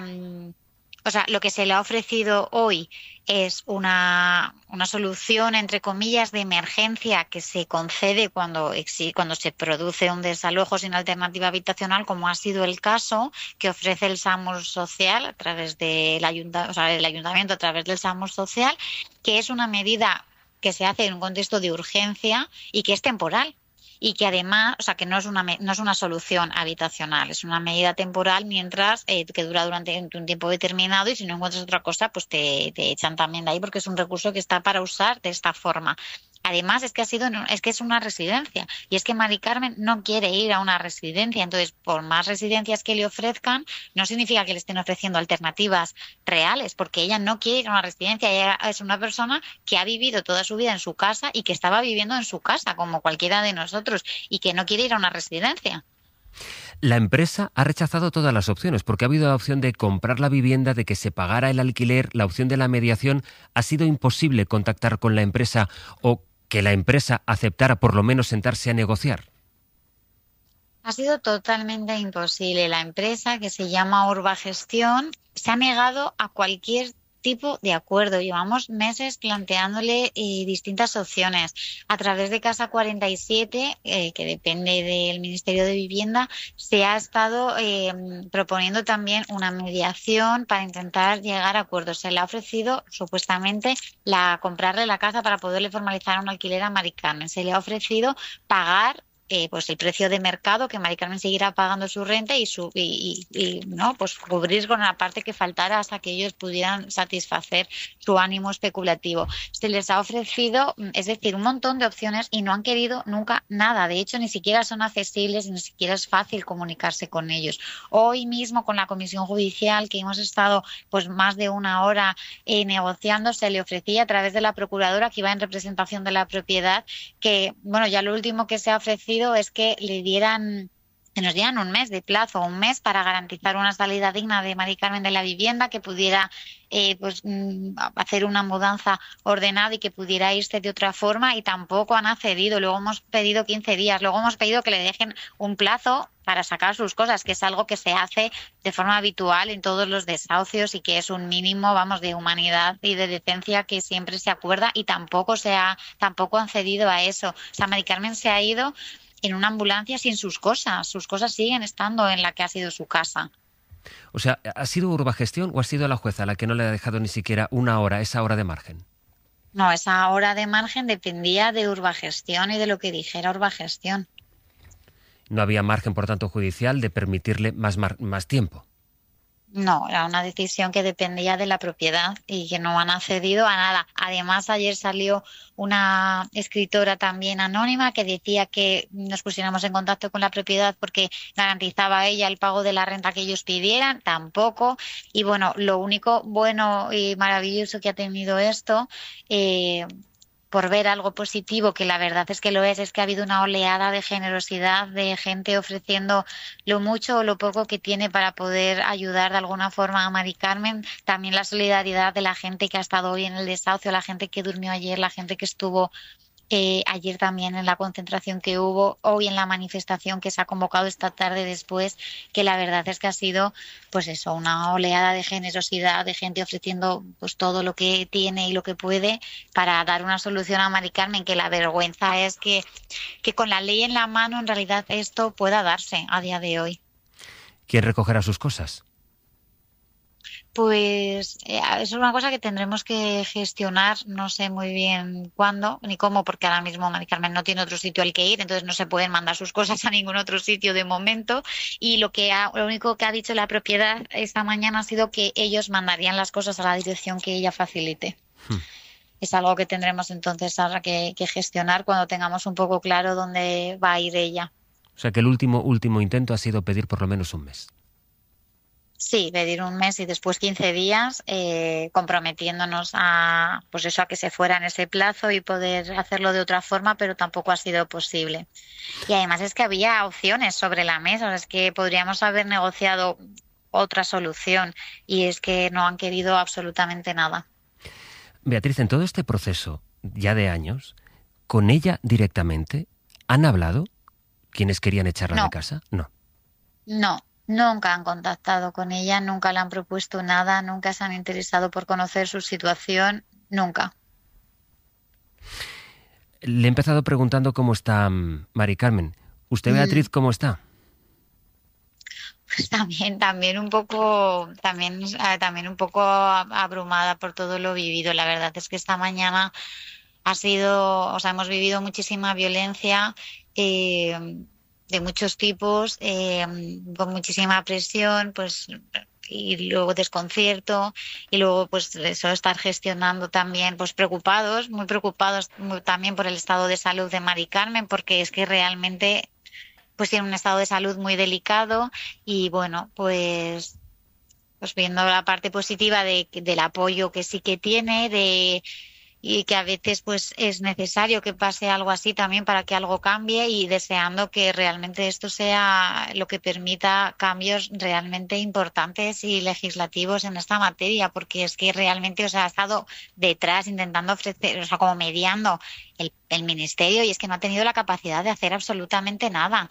o sea, lo que se le ha ofrecido hoy es una solución, entre comillas, de emergencia que se concede cuando se produce un desalojo sin alternativa habitacional, como ha sido el caso que ofrece el SAMUR Social a través del ayuntamiento, a través del SAMUR Social, que es una medida que se hace en un contexto de urgencia y que es temporal. Y que además, o sea, que no es una solución habitacional, es una medida temporal mientras que dura durante un tiempo determinado, y si no encuentras otra cosa, pues te echan también de ahí, porque es un recurso que está para usar de esta forma. Además, es que es una residencia, y es que Mari Carmen no quiere ir a una residencia. Entonces, por más residencias que le ofrezcan, no significa que le estén ofreciendo alternativas reales, porque ella no quiere ir a una residencia. Ella es una persona que ha vivido toda su vida en su casa y que estaba viviendo en su casa, como cualquiera de nosotros, y que no quiere ir a una residencia. La empresa ha rechazado todas las opciones, porque ha habido la opción de comprar la vivienda, de que se pagara el alquiler, la opción de la mediación. ¿Ha sido imposible contactar con la empresa o que la empresa aceptara por lo menos sentarse a negociar? Ha sido totalmente imposible. La empresa, que se llama Urbagestión, se ha negado a cualquier tipo de acuerdo. Llevamos meses planteándole distintas opciones. A través de Casa 47, que depende del Ministerio de Vivienda, se ha estado proponiendo también una mediación para intentar llegar a acuerdos. Se le ha ofrecido supuestamente comprarle la casa para poderle formalizar un alquiler a Mari Carmen. Se le ha ofrecido pagar pues el precio de mercado, que Mari Carmen seguirá pagando su renta y no, pues cubrir con la parte que faltara hasta que ellos pudieran satisfacer su ánimo especulativo. Se les ha ofrecido, es decir, un montón de opciones y no han querido nunca nada. De hecho, ni siquiera son accesibles, ni siquiera es fácil comunicarse con ellos. Hoy mismo con la comisión judicial, que hemos estado pues más de una hora negociando, se le ofrecía a través de la procuradora, que iba en representación de la propiedad, que bueno, ya lo último que se ha ofrecido es que nos dieran un mes de plazo, un mes para garantizar una salida digna de Mari Carmen de la vivienda, que pudiera hacer una mudanza ordenada y que pudiera irse de otra forma, y tampoco han accedido. Luego hemos pedido 15 días, luego hemos pedido que le dejen un plazo para sacar sus cosas, que es algo que se hace de forma habitual en todos los desahucios y que es un mínimo, vamos, de humanidad y de decencia que siempre se acuerda, y tampoco han cedido a eso. O sea, Mari Carmen se ha ido en una ambulancia sin sus cosas siguen estando en la que ha sido su casa. O sea, ¿ha sido Urbagestión o ha sido la jueza la que no le ha dejado ni siquiera esa hora de margen? No, esa hora de margen dependía de Urbagestión y de lo que dijera Urbagestión. No había margen, por tanto, judicial de permitirle más tiempo. No, era una decisión que dependía de la propiedad y que no han accedido a nada. Además, ayer salió una escritora también anónima que decía que nos pusiéramos en contacto con la propiedad porque garantizaba ella el pago de la renta que ellos pidieran. Tampoco. Y bueno, lo único bueno y maravilloso que ha tenido esto, por ver algo positivo, que la verdad es que lo es que ha habido una oleada de generosidad, de gente ofreciendo lo mucho o lo poco que tiene para poder ayudar de alguna forma a Mari Carmen. También la solidaridad de la gente que ha estado hoy en el desahucio, la gente que durmió ayer, la gente que estuvo ayer también en la concentración que hubo, hoy en la manifestación que se ha convocado esta tarde después, que la verdad es que ha sido pues eso, una oleada de generosidad, de gente ofreciendo pues todo lo que tiene y lo que puede para dar una solución a Mari Carmen, que la vergüenza es que con la ley en la mano en realidad esto pueda darse a día de hoy. ¿Quién recogerá sus cosas? Pues es una cosa que tendremos que gestionar, no sé muy bien cuándo ni cómo, porque ahora mismo Mari Carmen no tiene otro sitio al que ir, entonces no se pueden mandar sus cosas a ningún otro sitio de momento, y lo único que ha dicho la propiedad esta mañana ha sido que ellos mandarían las cosas a la dirección que ella facilite. Es algo que tendremos entonces ahora que gestionar cuando tengamos un poco claro dónde va a ir ella. O sea que el último intento ha sido pedir por lo menos un mes. Sí, pedir un mes y después 15 días, comprometiéndonos a que se fuera en ese plazo y poder hacerlo de otra forma, pero tampoco ha sido posible. Y además es que había opciones sobre la mesa, o sea, es que podríamos haber negociado otra solución y es que no han querido absolutamente nada. Beatriz, en todo este proceso ya de años, ¿con ella directamente han hablado quienes querían echarla de casa? No. Nunca han contactado con ella, nunca le han propuesto nada, nunca se han interesado por conocer su situación, nunca. Le he empezado preguntando cómo está Mari Carmen. ¿Usted, Beatriz, cómo está? Pues también un poco abrumada por todo lo vivido. La verdad es que esta mañana hemos vivido muchísima violencia, de muchos tipos, con muchísima presión, pues, y luego desconcierto, y luego pues eso, estar gestionando también, pues muy preocupados también por el estado de salud de Mari Carmen, porque es que realmente pues tiene un estado de salud muy delicado, y bueno, pues viendo la parte positiva del apoyo que sí que tiene, y que a veces pues es necesario que pase algo así también para que algo cambie, y deseando que realmente esto sea lo que permita cambios realmente importantes y legislativos en esta materia, porque es que realmente ha estado detrás intentando ofrecer, como mediando el ministerio, y es que no ha tenido la capacidad de hacer absolutamente nada.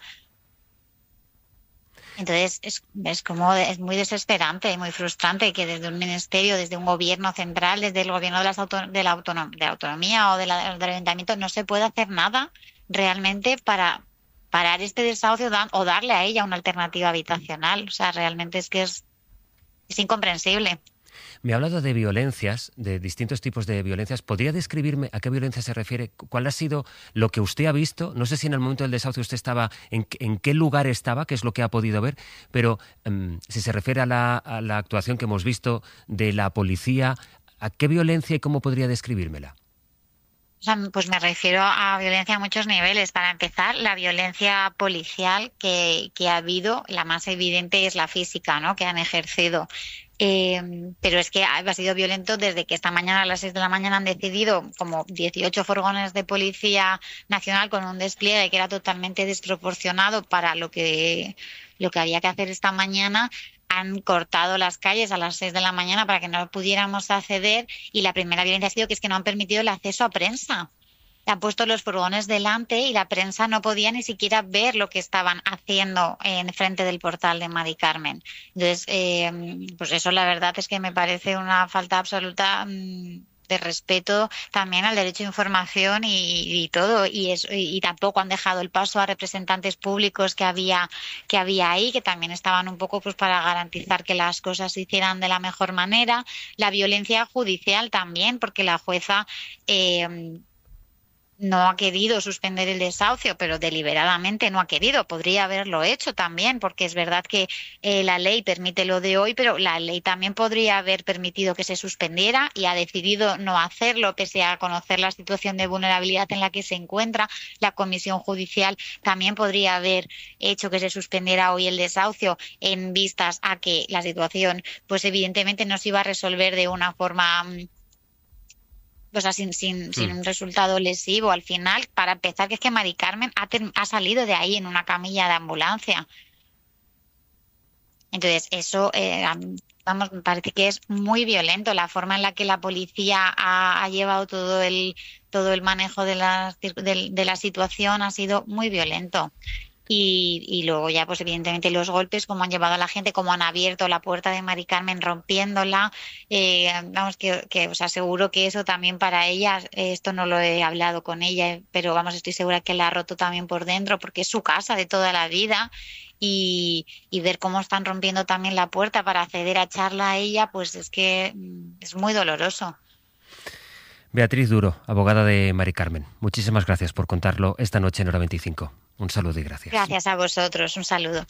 Entonces es muy desesperante y muy frustrante que desde un ministerio, desde un gobierno central, desde el gobierno de la autonomía o del ayuntamiento no se pueda hacer nada realmente para parar este desahucio o darle a ella una alternativa habitacional. O sea, realmente es que es incomprensible. Me ha hablado de violencias, de distintos tipos de violencias. ¿Podría describirme a qué violencia se refiere? ¿Cuál ha sido lo que usted ha visto? No sé si en el momento del desahucio usted estaba, en qué lugar estaba, qué es lo que ha podido ver, pero si se refiere a la actuación que hemos visto de la policía, ¿a qué violencia y cómo podría describírmela? Pues me refiero a violencia a muchos niveles. Para empezar, la violencia policial que ha habido, la más evidente es la física, ¿no?, que han ejercido. Pero es que ha sido violento desde que esta mañana a las 6 de la mañana han decidido como 18 furgones de Policía Nacional con un despliegue que era totalmente desproporcionado para lo que había que hacer esta mañana. Han cortado las calles a las 6 de la mañana para que no pudiéramos acceder, y la primera violencia ha sido que es que no han permitido el acceso a prensa. Han puesto los furgones delante y la prensa no podía ni siquiera ver lo que estaban haciendo en frente del portal de Mari Carmen. Entonces, pues eso la verdad es que me parece una falta absoluta de respeto también al derecho a información y todo, y tampoco han dejado el paso a representantes públicos que había ahí, que también estaban un poco pues para garantizar que las cosas se hicieran de la mejor manera. La violencia judicial también, porque la jueza no ha querido suspender el desahucio, pero deliberadamente no ha querido. Podría haberlo hecho también, porque es verdad que la ley permite lo de hoy, pero la ley también podría haber permitido que se suspendiera y ha decidido no hacerlo, pese a conocer la situación de vulnerabilidad en la que se encuentra. La Comisión Judicial también podría haber hecho que se suspendiera hoy el desahucio en vistas a que la situación, pues evidentemente no se iba a resolver de una forma... O sea, sin un resultado lesivo al final. Para empezar, que es que Mari Carmen ha salido de ahí en una camilla de ambulancia. Entonces, eso, me parece que es muy violento. La forma en la que la policía ha llevado todo el manejo de la situación ha sido muy violento. Y luego ya, pues evidentemente los golpes, cómo han llevado a la gente, cómo han abierto la puerta de Mari Carmen rompiéndola. Vamos, que os aseguro que eso también para ella, esto no lo he hablado con ella, pero vamos, estoy segura que la ha roto también por dentro, porque es su casa de toda la vida. Y ver cómo están rompiendo también la puerta para acceder a echarla a ella, pues es que es muy doloroso. Beatriz Duro, abogada de Mari Carmen, muchísimas gracias por contarlo esta noche en Hora 25. Un saludo y gracias. Gracias a vosotros, un saludo.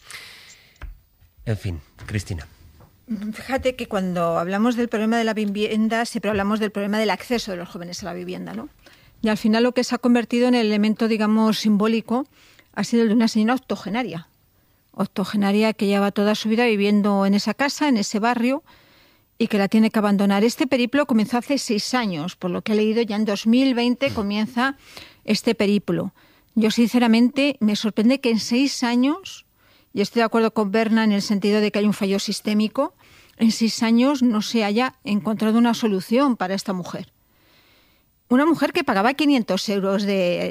En fin, Cristina. Fíjate que cuando hablamos del problema de la vivienda, siempre hablamos del problema del acceso de los jóvenes a la vivienda, ¿no? Y al final lo que se ha convertido en el elemento, digamos, simbólico ha sido el de una señora octogenaria que lleva toda su vida viviendo en esa casa, en ese barrio, y que la tiene que abandonar. Este periplo comenzó hace 6 años, por lo que he leído, ya en 2020 comienza este periplo. Yo sinceramente me sorprende que en 6 años, y estoy de acuerdo con Berna en el sentido de que hay un fallo sistémico, en 6 años no se haya encontrado una solución para esta mujer. Una mujer que pagaba 500 euros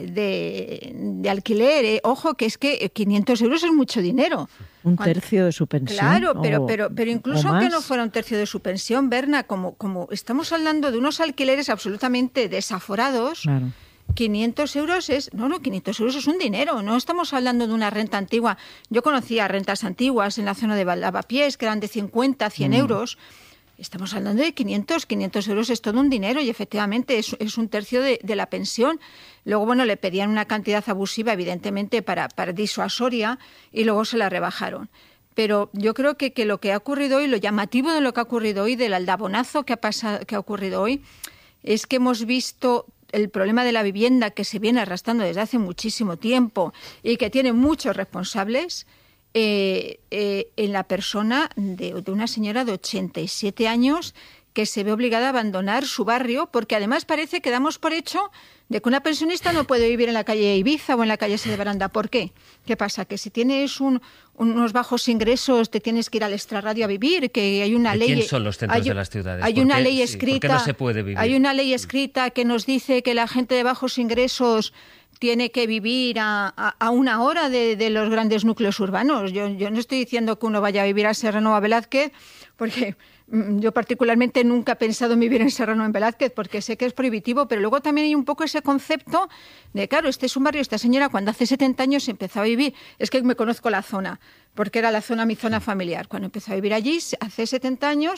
de alquiler. Ojo, que es que 500 euros es mucho dinero. Un tercio de su pensión. Claro, pero incluso aunque no fuera un tercio de su pensión, Berna, como estamos hablando de unos alquileres absolutamente desaforados, claro. 500 euros es... No, 500 euros es un dinero. No estamos hablando de una renta antigua. Yo conocía rentas antiguas en la zona de Lavapiés, que eran de 50, 100 euros. Estamos hablando de 500 euros, es todo un dinero y efectivamente es un tercio de la pensión. Luego, bueno, le pedían una cantidad abusiva, evidentemente, para disuasoria, y luego se la rebajaron. Pero yo creo que lo que ha ocurrido hoy, lo llamativo de lo que ha ocurrido hoy, del aldabonazo que ha ocurrido hoy, es que hemos visto el problema de la vivienda que se viene arrastrando desde hace muchísimo tiempo y que tiene muchos responsables, en la persona de una señora de 87 años que se ve obligada a abandonar su barrio, porque además parece que damos por hecho de que una pensionista no puede vivir en la calle Ibiza o en la calle Sede Baranda. ¿Por qué? ¿Qué pasa? Que si tienes unos bajos ingresos te tienes que ir al extrarradio a vivir, que hay una ley... ¿Quién son los centros de las ciudades? Hay una ley escrita... ¿Por qué no se puede vivir? Hay una ley escrita que nos dice que la gente de bajos ingresos tiene que vivir a una hora de los grandes núcleos urbanos. Yo no estoy diciendo que uno vaya a vivir a Serrano o a Velázquez, porque yo particularmente nunca he pensado en vivir en Serrano o en Velázquez, porque sé que es prohibitivo, pero luego también hay un poco ese concepto de, claro, este es un barrio, esta señora cuando hace 70 años empezó a vivir, es que me conozco la zona, porque era mi zona familiar. Cuando empezó a vivir allí, hace 70 años,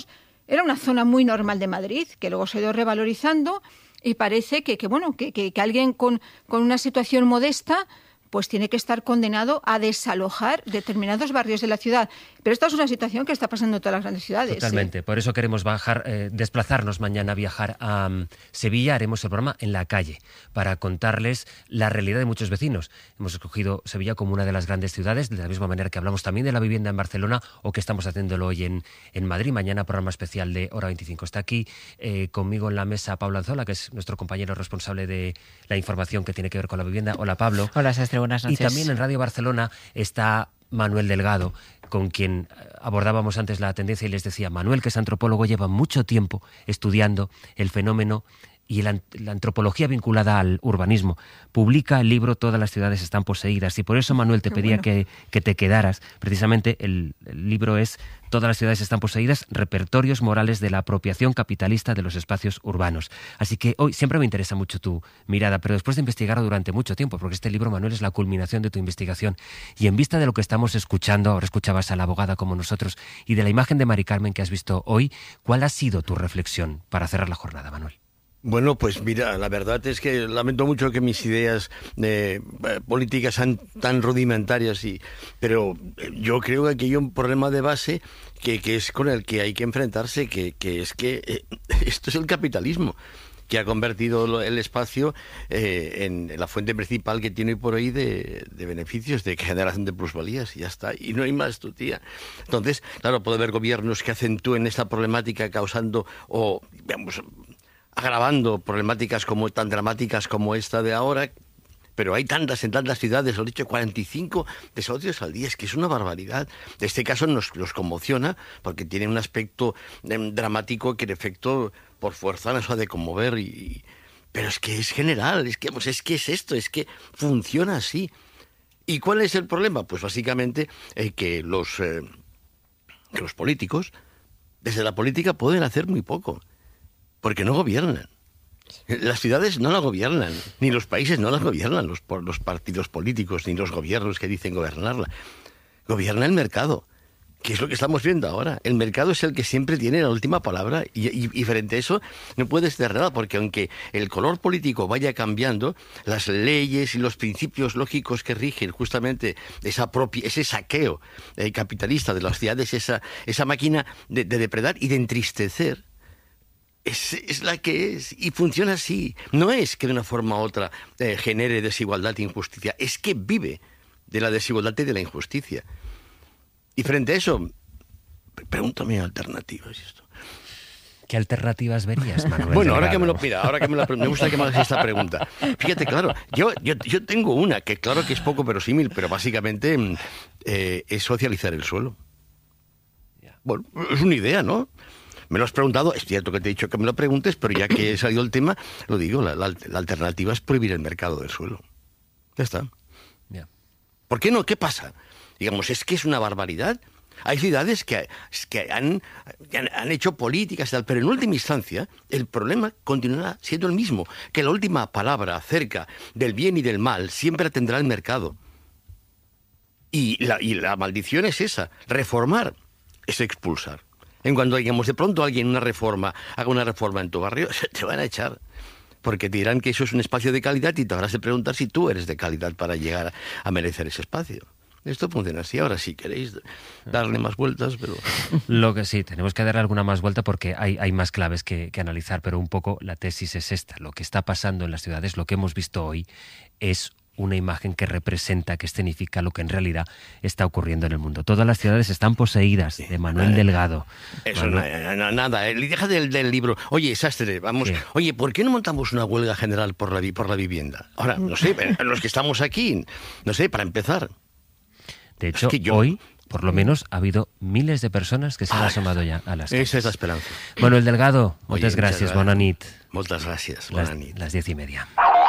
Era una zona muy normal de Madrid, que luego se ha ido revalorizando y parece que alguien con una situación modesta pues tiene que estar condenado a desalojar determinados barrios de la ciudad. Pero esta es una situación que está pasando en todas las grandes ciudades. Totalmente. Por eso queremos desplazarnos mañana, viajar a Sevilla. Haremos el programa en la calle para contarles la realidad de muchos vecinos. Hemos escogido Sevilla como una de las grandes ciudades, de la misma manera que hablamos también de la vivienda en Barcelona o que estamos haciéndolo hoy en Madrid. Mañana programa especial de Hora 25. Está aquí conmigo en la mesa Pablo Anzola, que es nuestro compañero responsable de la información que tiene que ver con la vivienda. Hola, Pablo. Hola, Sastre. Buenas noches. Y también en Radio Barcelona está Manuel Delgado, con quien abordábamos antes la tendencia y les decía, Manuel, que es antropólogo, lleva mucho tiempo estudiando el fenómeno y la antropología vinculada al urbanismo. Publica el libro Todas las ciudades están poseídas, y por eso, Manuel, te pedía que te quedaras. Precisamente el libro es Todas las ciudades están poseídas, repertorios morales de la apropiación capitalista de los espacios urbanos. Así que hoy siempre me interesa mucho tu mirada, pero después de investigarlo durante mucho tiempo, porque este libro, Manuel, es la culminación de tu investigación, y en vista de lo que estamos escuchando, ahora escuchabas a la abogada como nosotros, y de la imagen de Mari Carmen que has visto hoy, ¿cuál ha sido tu reflexión para cerrar la jornada, Manuel? Bueno, pues mira, la verdad es que lamento mucho que mis ideas políticas sean tan rudimentarias, pero yo creo que aquí hay un problema de base que es con el que hay que enfrentarse, que es que esto es el capitalismo, que ha convertido el espacio en la fuente principal que tiene hoy por hoy de beneficios, de generación de plusvalías, y ya está, y no hay más, tu tía. Entonces, claro, puede haber gobiernos que acentúen esta problemática causando agravando problemáticas tan dramáticas como esta de ahora, pero hay en tantas ciudades, lo he dicho, 45 desahucios al día, es que es una barbaridad. En este caso nos conmociona porque tiene un aspecto dramático que en efecto por fuerza nos ha de conmover, pero es que es general, es que es esto, es que funciona así. ¿Y cuál es el problema? Pues básicamente que los políticos desde la política pueden hacer muy poco, porque no gobiernan. Las ciudades no las gobiernan, ni los países no las gobiernan los partidos políticos, ni los gobiernos que dicen gobernarla. Gobierna el mercado, que es lo que estamos viendo ahora. El mercado es el que siempre tiene la última palabra, y frente a eso no puedes hacer nada, porque aunque el color político vaya cambiando, las leyes y los principios lógicos que rigen justamente ese saqueo capitalista de las ciudades, esa máquina de depredar y de entristecer, es la que es, y funciona así. No es que de una forma u otra genere desigualdad e injusticia, es que vive de la desigualdad y de la injusticia. Y frente a eso, pregúntame alternativas. ¿Qué alternativas verías, Manuel? Bueno, ahora que me gusta que me hagas esta pregunta. Fíjate, claro, yo tengo una que claro que es poco verosímil, pero básicamente es socializar el suelo. Bueno, es una idea, ¿no? Me lo has preguntado, es cierto que te he dicho que me lo preguntes, pero ya que he salido el tema, lo digo, la alternativa es prohibir el mercado del suelo. Ya está. Yeah. ¿Por qué no? ¿Qué pasa? Digamos, es que es una barbaridad. Hay ciudades que han hecho políticas y tal, pero en última instancia el problema continuará siendo el mismo, que la última palabra acerca del bien y del mal siempre tendrá el mercado. Y la maldición es esa, reformar es expulsar. En cuanto, digamos, de pronto alguien haga una reforma en tu barrio, te van a echar. Porque te dirán que eso es un espacio de calidad y te habrás de preguntar si tú eres de calidad para llegar a merecer ese espacio. Esto funciona así. Ahora, si queréis darle más vueltas, pero... Lo que sí, tenemos que darle alguna más vuelta porque hay más claves que analizar, pero un poco la tesis es esta. Lo que está pasando en las ciudades, lo que hemos visto hoy, es una imagen que representa, que escenifica lo que en realidad está ocurriendo en el mundo. Todas las ciudades están poseídas, de Manuel Delgado. Eso nada, deja del libro. Oye, Sastre, vamos. ¿Qué? Oye, ¿por qué no montamos una huelga general por la vivienda? Ahora, no sé, los que estamos aquí, no sé, para empezar. De hecho, hoy, por lo menos, ha habido miles de personas que se han asomado ya a las calles. Esa es la esperanza. Manuel Delgado, muchas gracias. Bona nit. Muchas gracias. Bona nit. Las 10:30.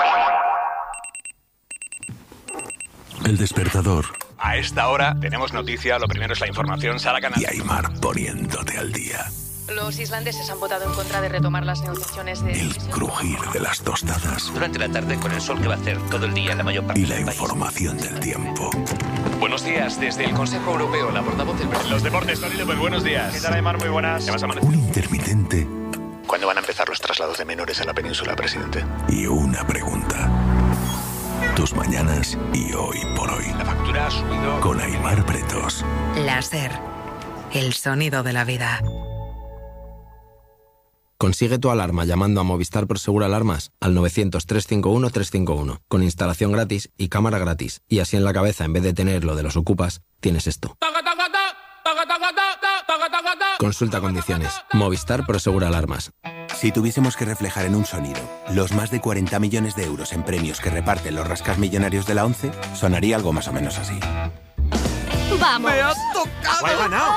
El despertador. A esta hora tenemos noticia, lo primero es la información, Sara Canal. Y Aymar poniéndote al día. Los islandeses han votado en contra de retomar las negociaciones de... El crujir de las tostadas. Durante la tarde, con el sol que va a hacer todo el día en la mayor parte y la del país. información del tiempo. Buenos días, desde el Consejo Europeo, la portavoz del... Los deportes, Tony López, buenos días. ¿Qué tal, Aymar? Muy buenas. Un intermitente. ¿Cuándo van a empezar los traslados de menores a la península, presidente? Y una pregunta. Tus mañanas y hoy por hoy. La factura ha subido... Con Aymar Pretos. Láser. El sonido de la vida. Consigue tu alarma llamando a Movistar Prosegur Alarmas al 900-351-351, con instalación gratis y cámara gratis. Y así en la cabeza, en vez de tener lo de los ocupas, tienes esto. Consulta condiciones. Movistar Prosegur Alarmas. Si tuviésemos que reflejar en un sonido los más de 40 millones de euros en premios que reparten los rascasmillonarios de la ONCE, sonaría algo más o menos así. ¡Vamos! ¡Me has tocado! ¡He ganado!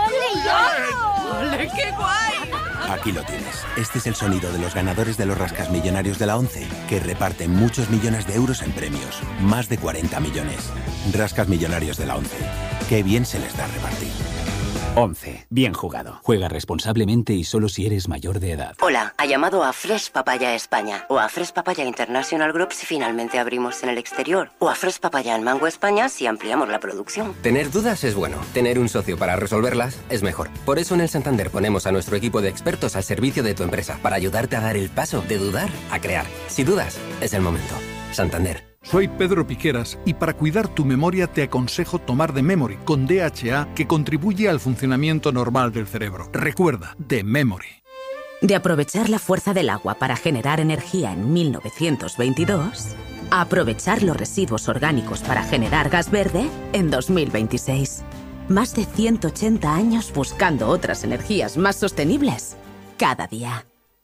¡Ole, ole, yo! ¡Ole, qué guay! Aquí lo tienes. Este es el sonido de los ganadores de los rascasmillonarios de la ONCE, que reparten muchos millones de euros en premios. Más de 40 millones. Rascasmillonarios de la ONCE. Qué bien se les da repartir. 11. Bien jugado. Juega responsablemente y solo si eres mayor de edad. Hola, ha llamado a Fresh Papaya España o a Fresh Papaya International Group si finalmente abrimos en el exterior o a Fresh Papaya en Mango España si ampliamos la producción. Tener dudas es bueno. Tener un socio para resolverlas es mejor. Por eso en el Santander ponemos a nuestro equipo de expertos al servicio de tu empresa para ayudarte a dar el paso de dudar a crear. Si dudas, es el momento. Santander. Soy Pedro Piqueras y para cuidar tu memoria te aconsejo tomar The Memory con DHA que contribuye al funcionamiento normal del cerebro. Recuerda, The Memory. De aprovechar la fuerza del agua para generar energía en 1922, a aprovechar los residuos orgánicos para generar gas verde en 2026. Más de 180 años buscando otras energías más sostenibles cada día.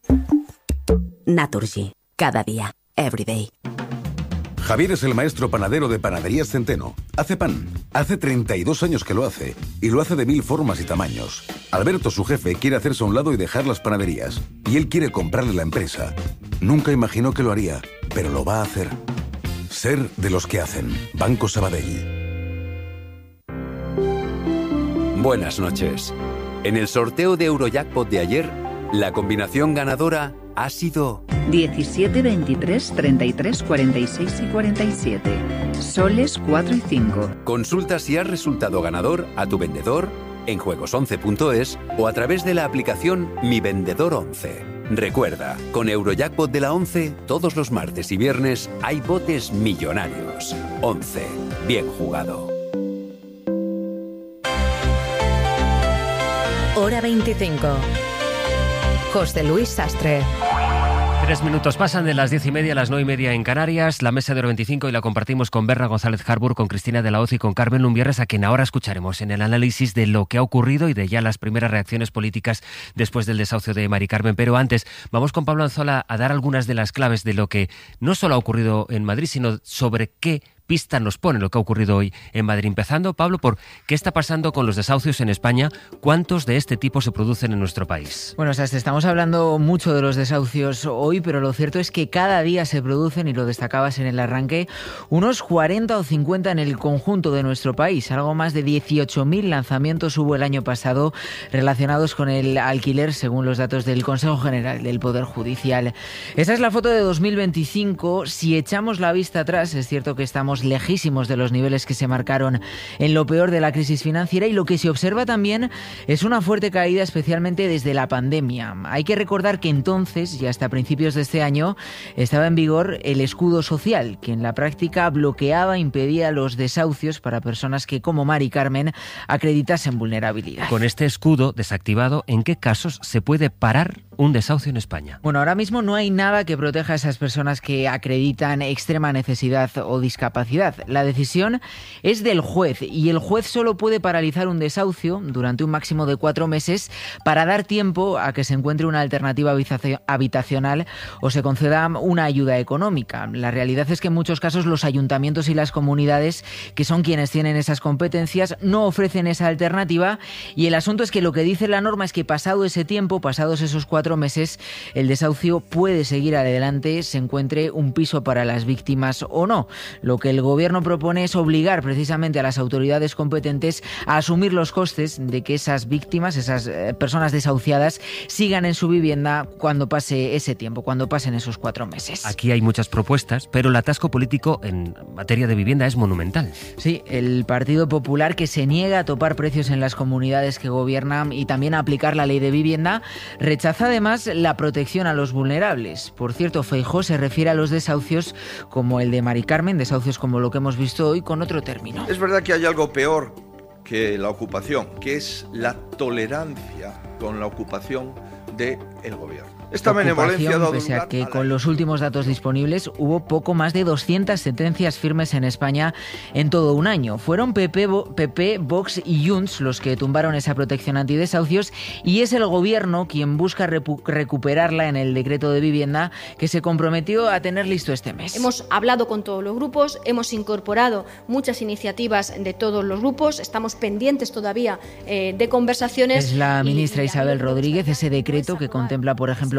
Naturgy. Cada día. Everyday. Javier es el maestro panadero de Panaderías Centeno. Hace pan. Hace 32 años que lo hace. Y lo hace de 1000 formas y tamaños. Alberto, su jefe, quiere hacerse a un lado y dejar las panaderías. Y él quiere comprarle la empresa. Nunca imaginó que lo haría, pero lo va a hacer. Ser de los que hacen. Banco Sabadell. Buenas noches. En el sorteo de Eurojackpot de ayer, la combinación ganadora ha sido 17, 23, 33, 46 y 47. Soles 4 y 5. Consulta si has resultado ganador a tu vendedor en juegos11.es o a través de la aplicación Mi Vendedor 11. Recuerda, con Eurojackpot de la 11, todos los martes y viernes hay botes millonarios. 11. Bien jugado. Hora 25. José Luis Sastre. 3 minutos pasan de las 10:30 a las 9:30 en Canarias. La mesa de Hora 25 y la compartimos con Berra González Harbour, con Cristina de la Hoz y con Carmen Lumbierres, a quien ahora escucharemos en el análisis de lo que ha ocurrido y de ya las primeras reacciones políticas después del desahucio de Mari Carmen. Pero antes, vamos con Pablo Anzola a dar algunas de las claves de lo que no solo ha ocurrido en Madrid, sino sobre qué pista nos pone lo que ha ocurrido hoy en Madrid. Empezando, Pablo, por qué está pasando con los desahucios en España, cuántos de este tipo se producen en nuestro país. Bueno, estamos hablando mucho de los desahucios hoy, pero lo cierto es que cada día se producen, y lo destacabas en el arranque, unos 40 o 50 en el conjunto de nuestro país. Algo más de 18.000 lanzamientos hubo el año pasado relacionados con el alquiler, según los datos del Consejo General del Poder Judicial. Esa es la foto de 2025. Si echamos la vista atrás, es cierto que estamos lejísimos de los niveles que se marcaron en lo peor de la crisis financiera, y lo que se observa también es una fuerte caída, especialmente desde la pandemia. Hay que recordar que entonces, y hasta principios de este año, estaba en vigor el escudo social, que en la práctica bloqueaba, impedía los desahucios para personas que, como Mari Carmen, acreditasen vulnerabilidad. Con este escudo desactivado, ¿en qué casos se puede parar un desahucio en España? Bueno, ahora mismo no hay nada que proteja a esas personas que acreditan extrema necesidad o discapacidad. La decisión es del juez, y el juez solo puede paralizar un desahucio durante un máximo de 4 meses para dar tiempo a que se encuentre una alternativa habitacional o se conceda una ayuda económica. La realidad es que en muchos casos los ayuntamientos y las comunidades, que son quienes tienen esas competencias, no ofrecen esa alternativa, y el asunto es que lo que dice la norma es que pasado ese tiempo, pasados esos 4 4 meses el desahucio puede seguir adelante, se encuentre un piso para las víctimas o no. Lo que el Gobierno propone es obligar precisamente a las autoridades competentes a asumir los costes de que esas víctimas, esas personas desahuciadas, sigan en su vivienda cuando pase ese tiempo, cuando pasen esos 4 meses. Aquí hay muchas propuestas, pero el atasco político en materia de vivienda es monumental. Sí, el Partido Popular, que se niega a topar precios en las comunidades que gobiernan y también a aplicar la ley de vivienda, rechaza además la protección a los vulnerables. Por cierto, Feijóo se refiere a los desahucios como el de Mari Carmen, desahucios como lo que hemos visto hoy, con otro término. Es verdad que hay algo peor que la ocupación, que es la tolerancia con la ocupación del gobierno. Esta benevolencia ha dado pese a que con los últimos datos disponibles hubo poco más de 200 sentencias firmes en España en todo un año. Fueron PP, Vox y Junts los que tumbaron esa protección antidesahucios y es el Gobierno quien busca recuperarla en el decreto de vivienda que se comprometió a tener listo este mes. Hemos hablado con todos los grupos, hemos incorporado muchas iniciativas de todos los grupos, estamos pendientes todavía de conversaciones. Es la ministra Isabel Rodríguez, ese decreto que contempla, por ejemplo,